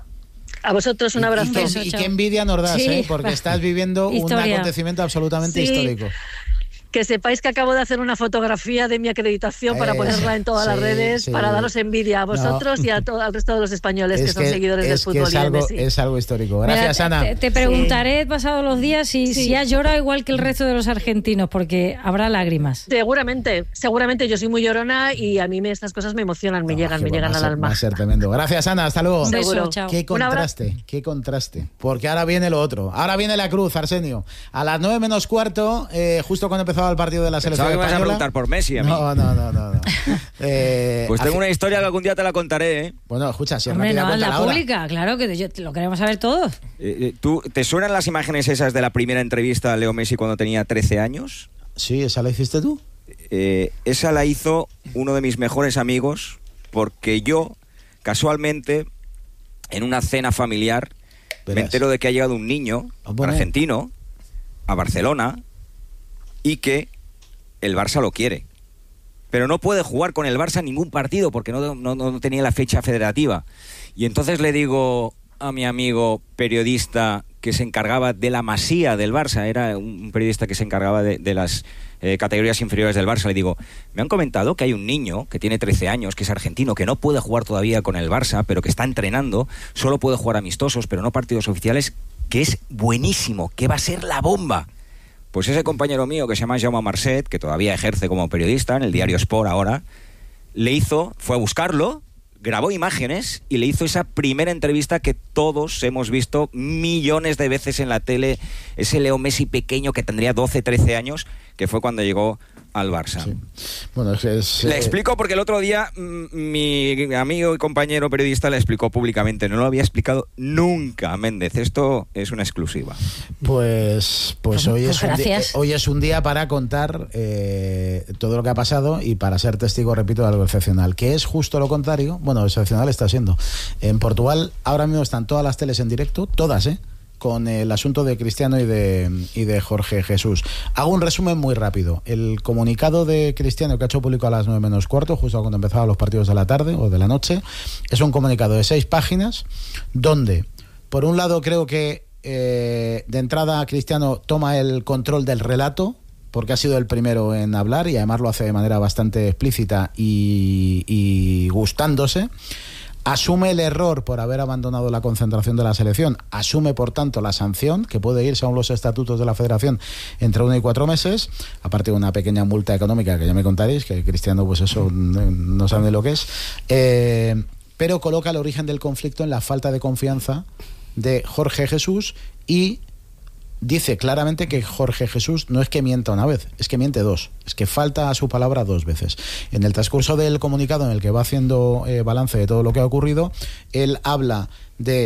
A vosotros un abrazo. Y, y, qué, y qué envidia nos das, sí. ¿eh? Porque estás viviendo un acontecimiento absolutamente sí. histórico. Que sepáis que acabo de hacer una fotografía de mi acreditación eh, para ponerla en todas sí, las redes, sí. para daros envidia a vosotros no. y a todo, al resto de los españoles es que son que, seguidores del fútbol. Es algo, es algo histórico. Gracias, Mira, Ana. Te, te preguntaré sí. pasados los días si, sí. si has llorado igual que el resto de los argentinos, porque habrá lágrimas. Seguramente, seguramente. Yo soy muy llorona y a mí me, estas cosas me emocionan, me no, llegan, me llegan al ser, alma. Va a ser tremendo. Gracias, Ana. Hasta luego. Un beso, chao. Qué contraste, qué contraste. Porque ahora viene lo otro. Ahora viene la cruz, Arsenio. A las nueve menos cuarto, eh, justo cuando empezaba el partido de la selección. ¿Sabes que vas a preguntar por Messi a mí? No, no, no, no. no. eh, pues tengo hace... una historia que algún día te la contaré, ¿eh? Bueno, escucha, si Hombre, es no, la ahora. pública, claro, que yo, lo queremos saber todos. Eh, ¿tú, ¿Te suenan las imágenes esas de la primera entrevista a Leo Messi cuando tenía trece años? Sí, ¿esa la hiciste tú? Eh, esa la hizo uno de mis mejores amigos, porque yo, casualmente, en una cena familiar, Verás. me entero de que ha llegado un niño bueno. argentino a Barcelona y que el Barça lo quiere, pero no puede jugar con el Barça ningún partido porque no, no, no tenía la fecha federativa. Y entonces le digo a mi amigo periodista que se encargaba de la masía del Barça, era un periodista que se encargaba de, de las eh, categorías inferiores del Barça, le digo, me han comentado que hay un niño que tiene trece años, que es argentino, que no puede jugar todavía con el Barça, pero que está entrenando, solo puede jugar amistosos, pero no partidos oficiales, que es buenísimo, que va a ser la bomba. Pues ese compañero mío que se llama Jaume Marcet, que todavía ejerce como periodista en el diario Sport ahora, le hizo, fue a buscarlo, grabó imágenes y le hizo esa primera entrevista que todos hemos visto millones de veces en la tele, ese Leo Messi pequeño que tendría doce, trece años, que fue cuando llegó al Barça. Sí. Bueno, es, es, le explico porque el otro día m- mi amigo y compañero periodista le explicó públicamente, no lo había explicado nunca, Méndez, esto es una exclusiva. Pues, pues, hoy, pues es un día, hoy es un día para contar eh, todo lo que ha pasado y para ser testigo, repito, de algo excepcional, que es justo lo contrario. Bueno, excepcional está siendo. En Portugal ahora mismo están todas las teles en directo, todas, ¿eh? con el asunto de Cristiano y de, y de Jorge Jesús. Hago un resumen muy rápido. El comunicado de Cristiano que ha hecho público a las nueve menos cuarto, justo cuando empezaban los partidos de la tarde o de la noche, es un comunicado de seis páginas donde, por un lado, creo que eh, de entrada Cristiano toma el control del relato, porque ha sido el primero en hablar y además lo hace de manera bastante explícita y, y gustándose. Asume el error por haber abandonado la concentración de la selección, asume por tanto la sanción, que puede ir según los estatutos de la federación entre uno y cuatro meses, aparte de una pequeña multa económica que ya me contaréis, que Cristiano pues eso no sabe lo que es, eh, pero coloca el origen del conflicto en la falta de confianza de Jorge Jesús y dice claramente que Jorge Jesús no es que mienta una vez, es que miente dos, es que falta a su palabra dos veces. En el transcurso del comunicado en el que va haciendo eh, balance de todo lo que ha ocurrido, él habla de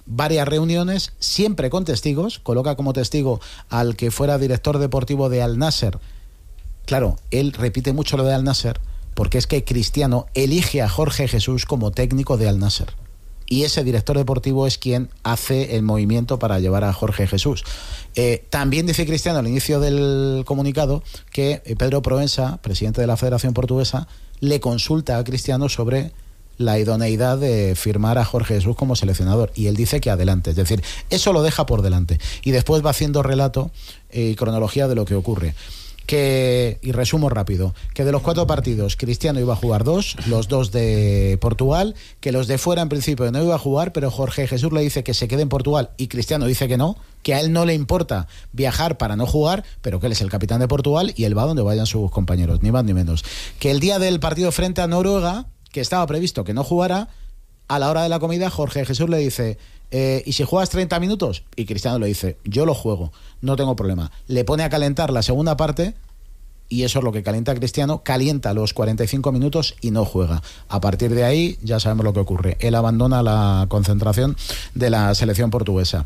varias reuniones, siempre con testigos, coloca como testigo al que fuera director deportivo de Al Nasser. Claro, él repite mucho lo de Al Nasser, porque es que Cristiano elige a Jorge Jesús como técnico de Al Nasser. Y ese director deportivo es quien hace el movimiento para llevar a Jorge Jesús. Eh, también dice Cristiano al inicio del comunicado que Pedro Proença, presidente de la Federación Portuguesa, le consulta a Cristiano sobre la idoneidad de firmar a Jorge Jesús como seleccionador, y él dice que adelante, es decir, eso lo deja por delante, y después va haciendo relato y cronología de lo que ocurre. Que, y resumo rápido, que de los cuatro partidos Cristiano iba a jugar dos, los dos de Portugal, que los de fuera en principio no iba a jugar, pero Jorge Jesús le dice que se quede en Portugal y Cristiano dice que no, que a él no le importa viajar para no jugar, pero que él es el capitán de Portugal y él va donde vayan sus compañeros, ni más ni menos. Que el día del partido frente a Noruega, que estaba previsto que no jugara, a la hora de la comida Jorge Jesús le dice... Eh, ¿y si juegas treinta minutos? Y Cristiano le dice, yo lo juego, no tengo problema. Le pone a calentar la segunda parte y eso es lo que calienta a Cristiano, calienta los cuarenta y cinco minutos y no juega. A partir de ahí ya sabemos lo que ocurre. Él abandona la concentración de la selección portuguesa.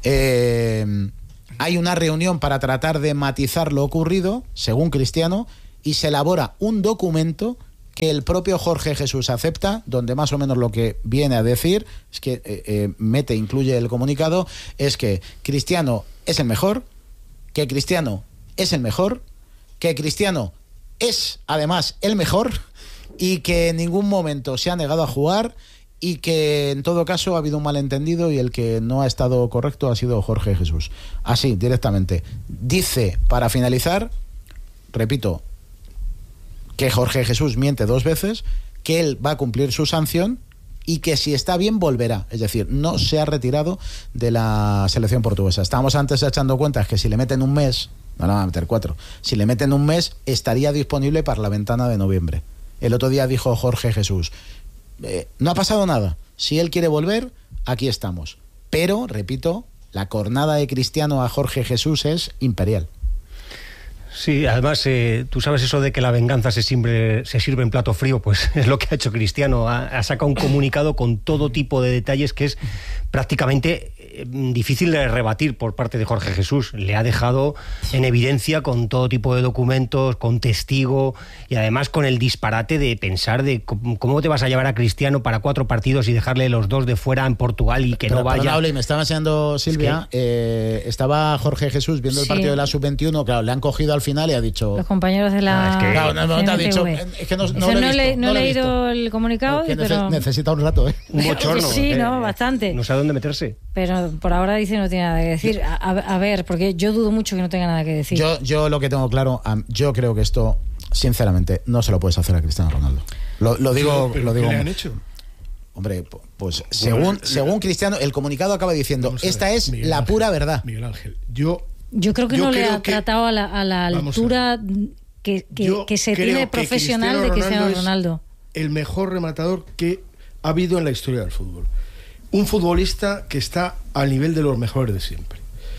Eh, hay una reunión para tratar de matizar lo ocurrido, según Cristiano, y se elabora un documento que el propio Jorge Jesús acepta, donde más o menos lo que viene a decir, es que eh, eh, mete, incluye el comunicado, es que Cristiano es el mejor, que Cristiano es el mejor, que Cristiano es además el mejor y que en ningún momento se ha negado a jugar y que en todo caso ha habido un malentendido y el que no ha estado correcto ha sido Jorge Jesús. Así, directamente. Dice, para finalizar, repito, que Jorge Jesús miente dos veces, que él va a cumplir su sanción y que si está bien volverá, es decir, no se ha retirado de la selección portuguesa. Estábamos antes echando cuentas que si le meten un mes, no le van a meter cuatro, si le meten un mes estaría disponible para la ventana de noviembre. El otro día dijo Jorge Jesús, eh, no ha pasado nada, si él quiere volver, aquí estamos. Pero, repito, la cornada de Cristiano a Jorge Jesús es imperial. Sí, además, eh, tú sabes eso de que la venganza se sirve, se sirve en plato frío, pues es lo que ha hecho Cristiano. Ha, ha sacado un comunicado con todo tipo de detalles que es prácticamente eh, difícil de rebatir por parte de Jorge Jesús. Le ha dejado en evidencia con todo tipo de documentos, con testigo y además con el disparate de pensar de cómo, cómo te vas a llevar a Cristiano para cuatro partidos y dejarle los dos de fuera en Portugal y que Pero, no vaya. Perdón, y me estaba enseñando Silvia, es que... eh, estaba Jorge Jesús viendo el Sí. partido de la sub veintiuno, claro, le han cogido al final y ha dicho... Los compañeros de la Ah, es que, claro, no, no te ha dicho, es que no, no, Eso lo he no, visto, le, no, no lo he he leído el comunicado, Porque pero... necesita un rato, ¿eh? Un bochorno. Sí, eh, no, bastante. No sabe dónde meterse. Pero por ahora dice no tiene nada que decir. A, a ver, porque yo dudo mucho que no tenga nada que decir. Yo, yo lo que tengo claro, yo creo que esto, sinceramente, no se lo puedes hacer a Cristiano Ronaldo. Lo, lo digo... ¿Pero lo qué digo le han hecho? Hombre, pues Bueno, según, le- según Cristiano, el comunicado acaba diciendo, esta ver, es Miguel la Ángel, pura verdad. Miguel Ángel, yo... Yo creo que yo no le creo ha que- tratado a la, a la Vamos a altura que, que, Yo que se creo tiene que profesional de Cristiano es Ronaldo. el mejor rematador que ha habido en la historia del fútbol. Un futbolista que está al nivel de los mejores de siempre.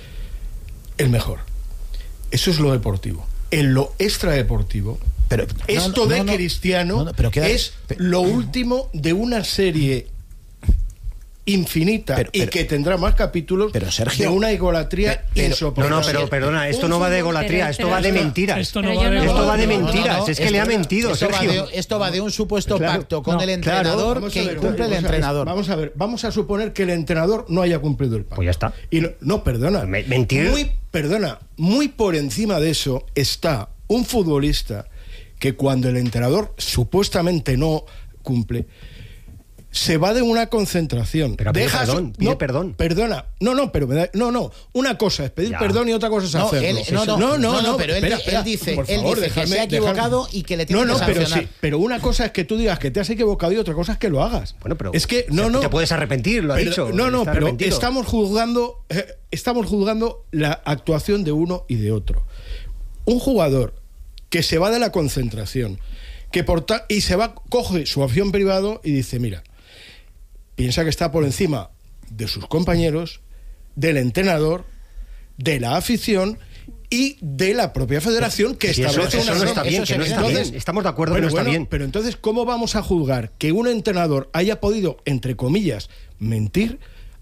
El mejor. Eso es lo deportivo. En lo extradeportivo, pero, esto no, no, de no, Cristiano no, no, pero queda- es lo último de una serie infinita Pero- y pero- que tendrá más capítulos pero, Sergio, de una egolatría pero- insoportable. No, no, pero perdona, esto no va de egolatría, esto va de mentiras. Esto no Pero va yo de no- Esto va de No, no, no, mentiras, no, es que esto- le ha mentido, esto va Sergio. de- esto va de un supuesto Claro, pacto con no, el claro, entrenador Vamos a que ver, incumple el vamos a ver, entrenador. Vamos a ver, vamos a suponer que el entrenador no haya cumplido el pacto. Pues ya está. Y no, no, perdona. Me- mentir. Muy, perdona, muy por encima de eso está un futbolista que cuando el entrenador supuestamente no cumple, se va de una concentración. Pero pide Deja su- perdón, pide no, perdón. Perdona. No, no, pero me da- no, no. Una cosa es pedir Ya. perdón y otra cosa es No, hacerlo. él- no, no, no, no, no, pero él- espera, él espera, dice- por él favor, dice que déjame- se ha equivocado déjame. y que le tiene no, no, que pero sancionar. sí, pero una cosa es que tú digas que te has equivocado y otra cosa es que lo hagas. Bueno, pero es que no, o sea, no. te puedes arrepentir, lo ha Pero- dicho. No, no, está pero arrepentido. estamos juzgando, eh, estamos juzgando la actuación de uno y de otro. Un jugador que se va de la concentración, que por ta- y se va, coge su avión privado y dice, mira, piensa que está por encima de sus compañeros, del entrenador, de la afición y de la propia federación que Sí, eso- establece eso una no norma. está bien, que no está Entonces, bien. Estamos de acuerdo que pero no está bueno, bien. Pero entonces, ¿cómo vamos a juzgar que un entrenador haya podido, entre comillas, mentir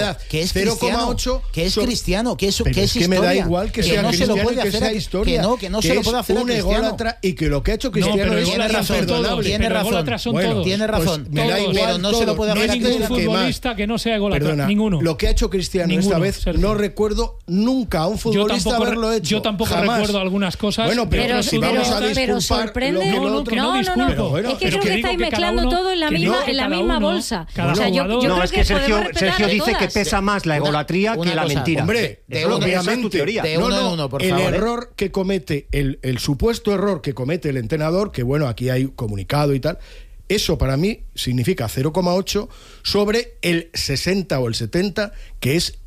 edad. Que es cero coma cristiano, ocho que es son- cristiano, que es, Pero que es, es que me historia. da igual que, sea no se lo cristiano puede y que hacer sea a- historia. Que no, que no se lo puede hacer a un cristiano. ególatra y que lo que ha hecho No, Cristiano pero es ególatras son imperdonable. todos, Tiene pero razón. ególatras son Bueno, todos. Tiene Pues razón. me da Todos. igual Pero no se lo todo. puede No hay hacer a ningún cristiano. que más. futbolista que no sea ególatra. Perdona, Ninguno. lo que ha hecho Cristiano Ninguno, esta vez Sergio. no recuerdo nunca a un Yo futbolista tampoco, haberlo hecho. yo tampoco Jamás. recuerdo algunas cosas. Bueno, pero, Pero, si vamos pero- a pero disculpar sorprende. lo que No, lo no, otro- que no No, no, disculpo. no. Pero bueno, es que pero creo que que digo estáis que cada mezclando uno- todo en la que misma, no, que en la cada misma uno- bolsa. cada O sea, yo, yo jugador- creo No, es que podemos Sergio, respetar Sergio de dice que todas. pesa más la Una- egolatría una que la cosa. mentira. Hombre, De Eso uno- esa es tu obviamente, teoría. de no, uno en no, uno, por el favor, ¿eh? error que comete, el, el supuesto error que comete el entrenador, que bueno, aquí hay comunicado y tal, eso para mí significa cero coma ocho sobre el sesenta o el setenta, que es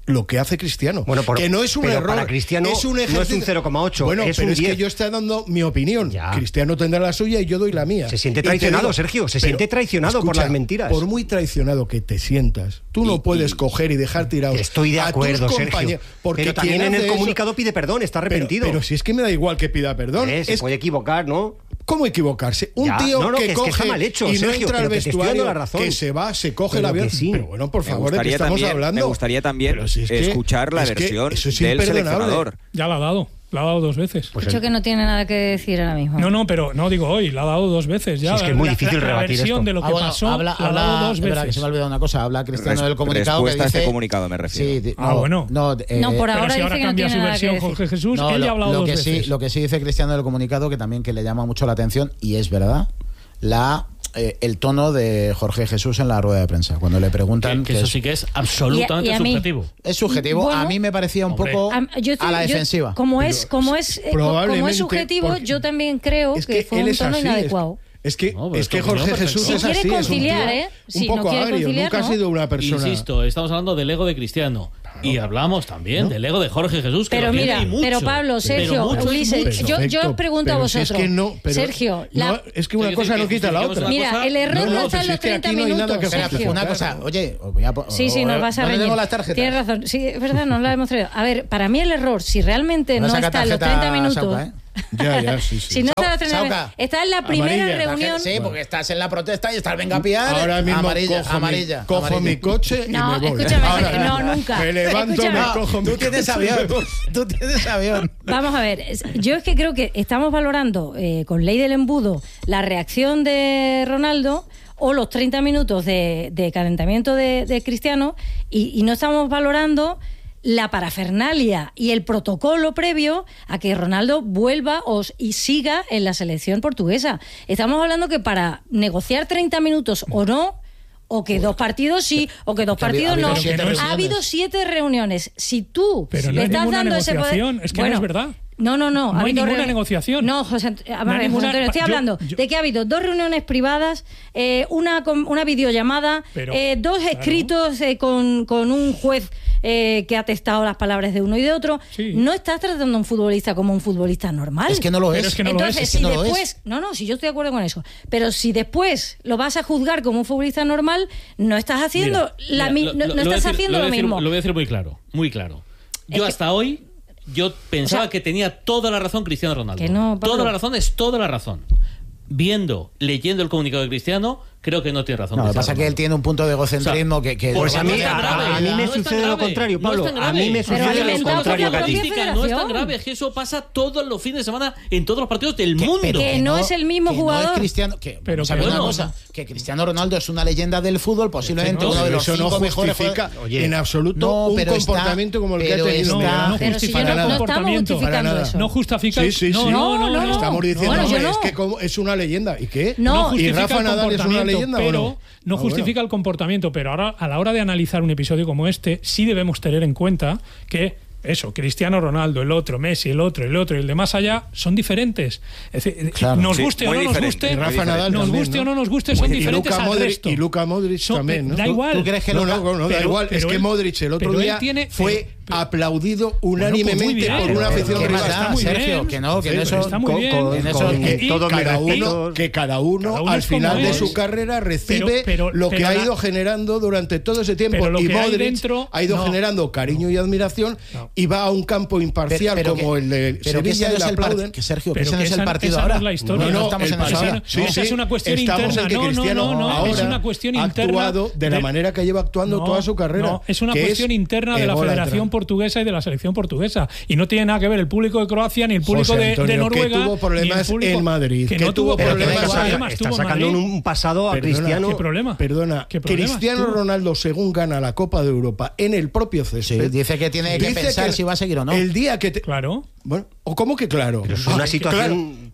lo que hace Cristiano. Bueno, por, que no es un pero error. Para Cristiano es un no es un cero coma ocho. Bueno, es pero un es diez. que yo estoy dando mi opinión. Ya. Cristiano tendrá la suya y yo doy la mía. Se siente traicionado, digo, Sergio. Se siente traicionado escucha, por las mentiras. Por muy traicionado que te sientas, tú no y, puedes y, coger y dejar tirados. Estoy de acuerdo, a tus Sergio. Porque pero también en el eso, comunicado pide perdón, está arrepentido. Pero, pero si es que me da igual que pida perdón. Eh, se es, puede equivocar, ¿no? ¿Cómo equivocarse? Un ya, tío no, no, que, que coge es que está mal hecho, y no Sergio, entra al vestuario, la razón. que se va, se coge pero el avión. Sí. Pero bueno, por favor, ¿de qué estamos también, hablando? Me gustaría también si es que, escuchar la versión es es del seleccionador. Ya la ha dado. La ha dado dos veces. Pues dicho el... que no tiene nada que decir ahora mismo. No, no, pero no digo hoy, la ha dado dos veces ya. Sí, es que es muy difícil la, rebatir la versión esto. de lo que ah, bueno, pasó, habla, la ha dado dos veces. Que se me ha olvidado una cosa, habla Cristiano Res, del comunicado que dice... a este comunicado me refiero. Sí, ah, no, bueno. No, eh, no, por ahora pero si dice ahora que cambia no su tiene versión Jorge Jesús, no, él lo, ya ha hablado lo dos que veces. Sí, lo que sí dice Cristiano del comunicado, que también que le llama mucho la atención, y es verdad, la... Eh, el tono de Jorge Jesús en la rueda de prensa cuando le preguntan que, que, que eso es, sí que es absolutamente y a, y a subjetivo mí, es subjetivo bueno, a mí me parecía un hombre, poco a, estoy, a la defensiva yo, como es como es eh, como es subjetivo yo también creo es que, que fue un tono así, inadecuado es que, no, es que Jorge Jesús es así, quiere conciliar, es un, ¿eh? un sí, poco no quiere agrio, conciliar, nunca ¿no? ha sido una persona. Insisto, estamos hablando del ego de Cristiano. Y hablamos también ¿no? del ego de Jorge Jesús. Que pero lo mira, mucho, pero Pablo, Sergio, pero Ulises, yo, yo pregunto a vosotros. Si es que no, pero Sergio, no, la... es que una es cosa no quita la otra. Mira, cosa, el error no, no, no está en los si treinta es que minutos. No Sergio. Una cosa, oye, voy a, sí, sí, nos vas a reñir. Tienes razón, sí, es verdad, no la hemos traído. A ver, para mí el error, si realmente no está en los treinta minutos. Sauca, ¿eh? Ya, ya, sí, sí. Si no está, Sauca, está en la primera amarilla. reunión. Sí, porque estás en la protesta y estás venga a pillar. Ahora mismo amarilla, cojo, amarilla, mi, cojo amarilla. mi coche y no, me voy. Escúchame, Ahora, no, nunca. Me levanto, escúchame. me cojo mi Tú tienes avión. Tú tienes avión. Vamos a ver, yo es que creo que estamos valorando eh, con ley del embudo la reacción de Ronaldo o los treinta minutos de, de calentamiento de, de Cristiano y, y no estamos valorando la parafernalia y el protocolo previo a que Ronaldo vuelva os, y siga en la selección portuguesa. Estamos hablando que para negociar treinta minutos o no, o que dos partidos sí, o que dos partidos no. Ha habido siete reuniones. Si tú pero le no estás dando ese poder... Es que bueno, no es verdad. No, no, no. No ha hay ninguna reuni- negociación. No, José, Ant- no ver, ninguna... José Antonio, estoy yo, hablando yo... de que ha habido dos reuniones privadas, eh, una, una videollamada, pero, eh, dos claro. escritos eh, con, con un juez eh, que ha testado las palabras de uno y de otro. Sí. No estás tratando a un futbolista como un futbolista normal. Es que no lo es. Pero es que no Entonces, lo es. si Es que no después... lo es. No, no, si yo estoy de acuerdo con eso. Pero si después lo vas a juzgar como un futbolista normal, no estás haciendo mira, la mira, mi- no, lo, no lo estás decir, haciendo lo, lo decir, mismo. Lo voy a decir muy claro, muy claro. Yo Es hasta hoy... Yo pensaba o sea, que tenía toda la razón Cristiano Ronaldo. Que no, Pablo. Toda la razón es toda la razón. Viendo, leyendo el comunicado de Cristiano, creo que no tiene razón. No, lo que pasa es que él tiene un punto de egocentrismo o sea, que, que... Pues a mí, no a, a mí me no sucede lo contrario, Pablo. No a mí me Pero sucede lo alimentado contrario por la que a ti. propia No es tan grave, es que eso pasa todos los fines de semana en todos los partidos del Que- mundo. pero Que no es el mismo que jugador. No es Cristiano, que, Pero vamos a que ver una bueno. cosa, que Cristiano Ronaldo es una leyenda del fútbol, posiblemente no, uno de los eso cinco no mejores justifica jugadores. Oye, en absoluto no, un pero comportamiento está, como el que ha pero tenido. está- No, no Pero si justifica yo no, el no estamos comportamiento. justificando Para eso. No justifica... Sí, sí, no, sí. no, no, no. Estamos diciendo, Bueno, yo hombre, no. es que como, es una leyenda. ¿Y qué? No, ¿Y justifica Rafa el Nadal es una comportamiento, leyenda pero o no? no Ah, justifica bueno. el comportamiento, pero ahora a la hora de analizar un episodio como este, sí debemos tener en cuenta que eso, Cristiano Ronaldo, el otro, Messi, el otro, el otro y el de más allá son diferentes. Es decir, Claro. nos Sí, guste o muy no nos diferente, guste, Y Rafa Nadal nos también, guste ¿no? o no nos guste, son Y diferentes Luka al Modric, resto. y Luka Modric Son- también, ¿no? Da igual. ¿Tú crees que No, Luka- no, no, da pero- igual. pero es que él- Modric el otro pero él día tiene- fue pero- aplaudido pues unánimemente muy bien, por una pero afición ¿Qué más rival. da, está muy Sergio? bien. Que no, que Sí, en eso... está muy bien. en eso- con- y- todo mi cada respeto. uno, que cada uno Cada uno al es como final de es. su carrera recibe Pero- pero- lo que pero ha la- ido generando durante todo ese tiempo. Pero lo Y que hay Modric dentro- ha ido no. generando cariño y admiración No. y va a un campo imparcial Pero- pero como que- el de pero que ese Sevilla no y es le el par- aplauden. que Sergio, que Pero ese no que es el esa- partido esa no ahora. es la historia. No, no, estamos el en eso pasado- ahora. sí, Esa sí. es una cuestión Estamos interna. en que No, no, Cristiano no, no, ahora es una cuestión ha interna actuado de la de- manera que lleva actuando No, toda su carrera. no, es una que cuestión interna de la ególatra. Federación Portuguesa y de la selección portuguesa. Y no tiene nada que ver el público de Croacia ni el público José de, Antonio, de que Noruega. tuvo problemas ni el público, en Madrid, Que que no tuvo tuvo problemas. problemas ¿Qué en- problemas está tuvo en sacando Madrid? un pasado a Perdona, Cristiano. ¿Qué problema? Perdona, ¿Qué problemas Cristiano tuvo? Ronaldo, según gana la Copa de Europa en el propio césped, Sí, dice que tiene que dice pensar que si va a seguir o no. El día que te... Claro. Bueno, ¿o cómo que claro? Pero es una Ah, situación claro.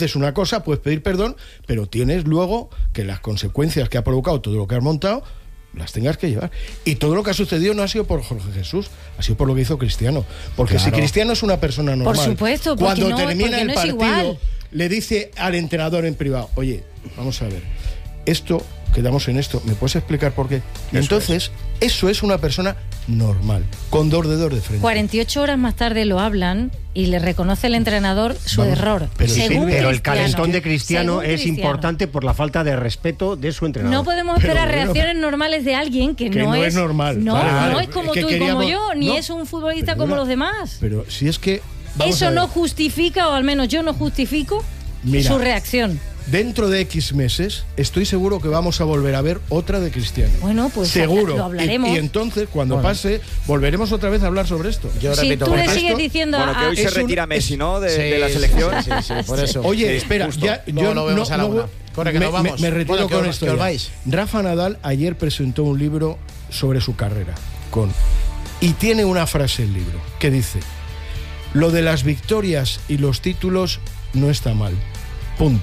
haces una cosa, puedes pedir perdón, pero tienes luego que las consecuencias que ha provocado todo lo que has montado las tengas que llevar. Y todo lo que ha sucedido no ha sido por Jorge Jesús, ha sido por lo que hizo Cristiano. Porque Claro. si Cristiano es una persona normal, Por supuesto, porque cuando no- termina porque el no es partido, igual. le dice al entrenador en privado, oye, vamos a ver, esto, quedamos en esto, ¿me puedes explicar por qué? Y Eso entonces, eso es una persona normal, con dos dedos de frente. cuarenta y ocho horas más tarde lo hablan y le reconoce el entrenador su Vamos, error. pero Sí, Según pero el Cristiano. calentón de Cristiano Según es Cristiano. importante por la falta de respeto de su entrenador. No podemos esperar reacciones normales de alguien que, Que no, no es normal. No, Vale, vale. no es como Es que tú y como queríamos- yo, ni no. es un futbolista Perdona. como los demás. Pero si es que... vamos a Eso ver, no justifica, o al menos yo no justifico, Mira. su reacción. Dentro de X meses, estoy seguro que vamos a volver a ver otra de Cristiano. Bueno, pues seguro. lo hablaremos. Y, y entonces, cuando Bueno. pase, volveremos otra vez a hablar sobre esto. Yo Si repito, tú le sigues diciendo Bueno, que hoy se es un- retira Messi, ¿no? De, Sí, de la sí, selección. sí, sí, por eso. Oye, Sí, espera, justo. ya, Luego yo lo vemos no, a la no una. voy- Corre, que me, nos vamos. me- me retiro Bueno, que con os- esto que os ya. vais. Rafa Nadal ayer presentó un libro sobre su carrera con y tiene una frase el libro que dice: lo de las victorias y los títulos no está mal. Punto.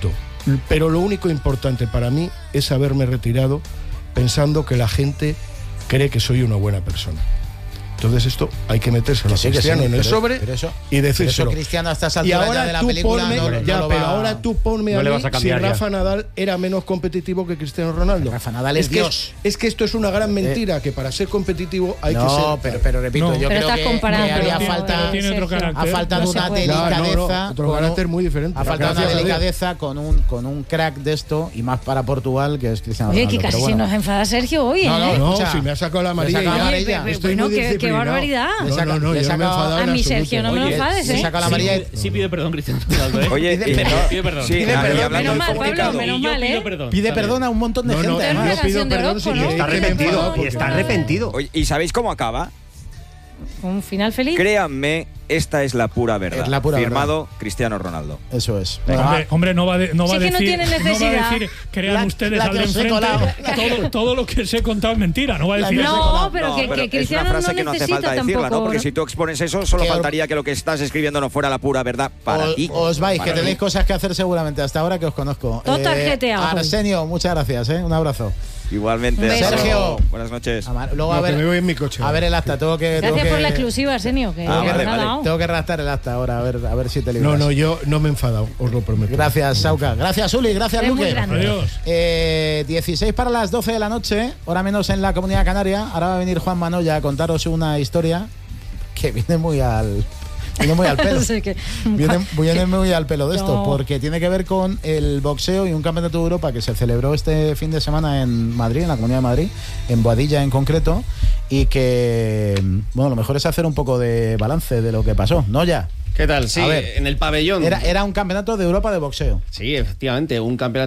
Pero lo único importante para mí es haberme retirado pensando que la gente cree que soy una buena persona. Entonces esto hay que metérselo Que sí, a que Cristiano sí, en el pero- sobre pero eso- y decírselo. pero eso Cristiano a estas Y alturas ahora ya de la tú película ponme, no- no ya, lo pero va- ahora tú ponme no a le mí vas a si cambiar ya. Rafa Nadal era menos competitivo que Cristiano Ronaldo. Rafa Nadal es que Dios. Es, que esto es una gran mentira, que para ser competitivo hay No, que ser... pero- pero repito, yo Pero creo que- que haría falta- ha faltado una delicadeza. otro con un- carácter muy diferente. Ha faltado una Gracias a Dios. delicadeza con un, con un crack de esto, y más para Portugal, que es Cristiano Oye, Ronaldo. que casi Pero bueno. se nos enfada Sergio hoy, No, no, ¿eh? No, escucha, si me ha sacado la le amarilla saca la ya. amarilla. Estoy Bueno, muy qué- qué disciplinado. barbaridad. No, Le saca- no, no, le yo no me he saca- enfadado A en mi absoluto. Sergio, no me lo Oye, enfades, le ¿eh? saca la amarilla y- Sí pide perdón, Cristiano Ronaldo, ¿eh? Oye, Pide y- perdón. Pide perdón. Sí, Pide y perdón. hablando Menos del mal, Pablo, comunicado. menos Y yo mal, pido ¿eh? perdón. Pide también. perdón a un montón de No, no, gente. Esto es además. yo relación pido de perdón Orozco, si ¿no? queréis Está que me arrepentido, enfado, y porque está no. arrepentido. Oye, ¿y sabéis cómo acaba? ¿Un final feliz? Créanme, esta es la pura verdad. Es la pura Firmado Cristiano Ronaldo. Eso es. Hombre, hombre, no va, de- no va Si a es que no decir, tiene no va a necesidad. decir, crean La- ustedes la al que de os he enfrente, colado. todo, todo lo que os he contado es mentira, no va a decir eso. No, pero que, No, que es Cristiano una frase no que no hace necesita falta decirla, ¿no? tampoco. Porque si tú expones eso, solo Que- faltaría que lo que estás escribiendo no fuera la pura verdad para O- ti. Os vais, que Para tenéis ti. cosas que hacer seguramente hasta ahora que os conozco. Todo tarjeteado, pues. Arsenio, muchas gracias, ¿eh? Un abrazo. Igualmente. Un beso. hasta luego. Sergio. Buenas noches. Amar- Luego a No, que ver, me voy en mi coche. a ver el acta. Tengo que, tengo Gracias que, por la exclusiva, Arsenio, que Ah, nos vale, ha vale. dado. tengo que redactar el acta ahora, a ver, a ver si te libras. No, no, yo no me he enfadado, os lo prometo. Gracias, Sauca. Gracias, Uli. Gracias, Eres muy Luque. grande. Adiós. Eh, dieciséis para las doce de la noche, hora menos en la Comunidad Canaria. Ahora va a venir Juan Manoya a contaros una historia que viene muy al, viene muy al pelo. Sí, que- Viene, viene muy al pelo de esto, No. porque tiene que ver con el boxeo y un campeonato de Europa que se celebró este fin de semana en Madrid, en la Comunidad de Madrid, en Boadilla en concreto, y que, bueno, lo mejor es hacer un poco de balance de lo que pasó, ¿no? Ya. ¿Qué tal? Sí, A ver, en el pabellón. Era, era un campeonato de Europa de boxeo. Sí, efectivamente, un campeonato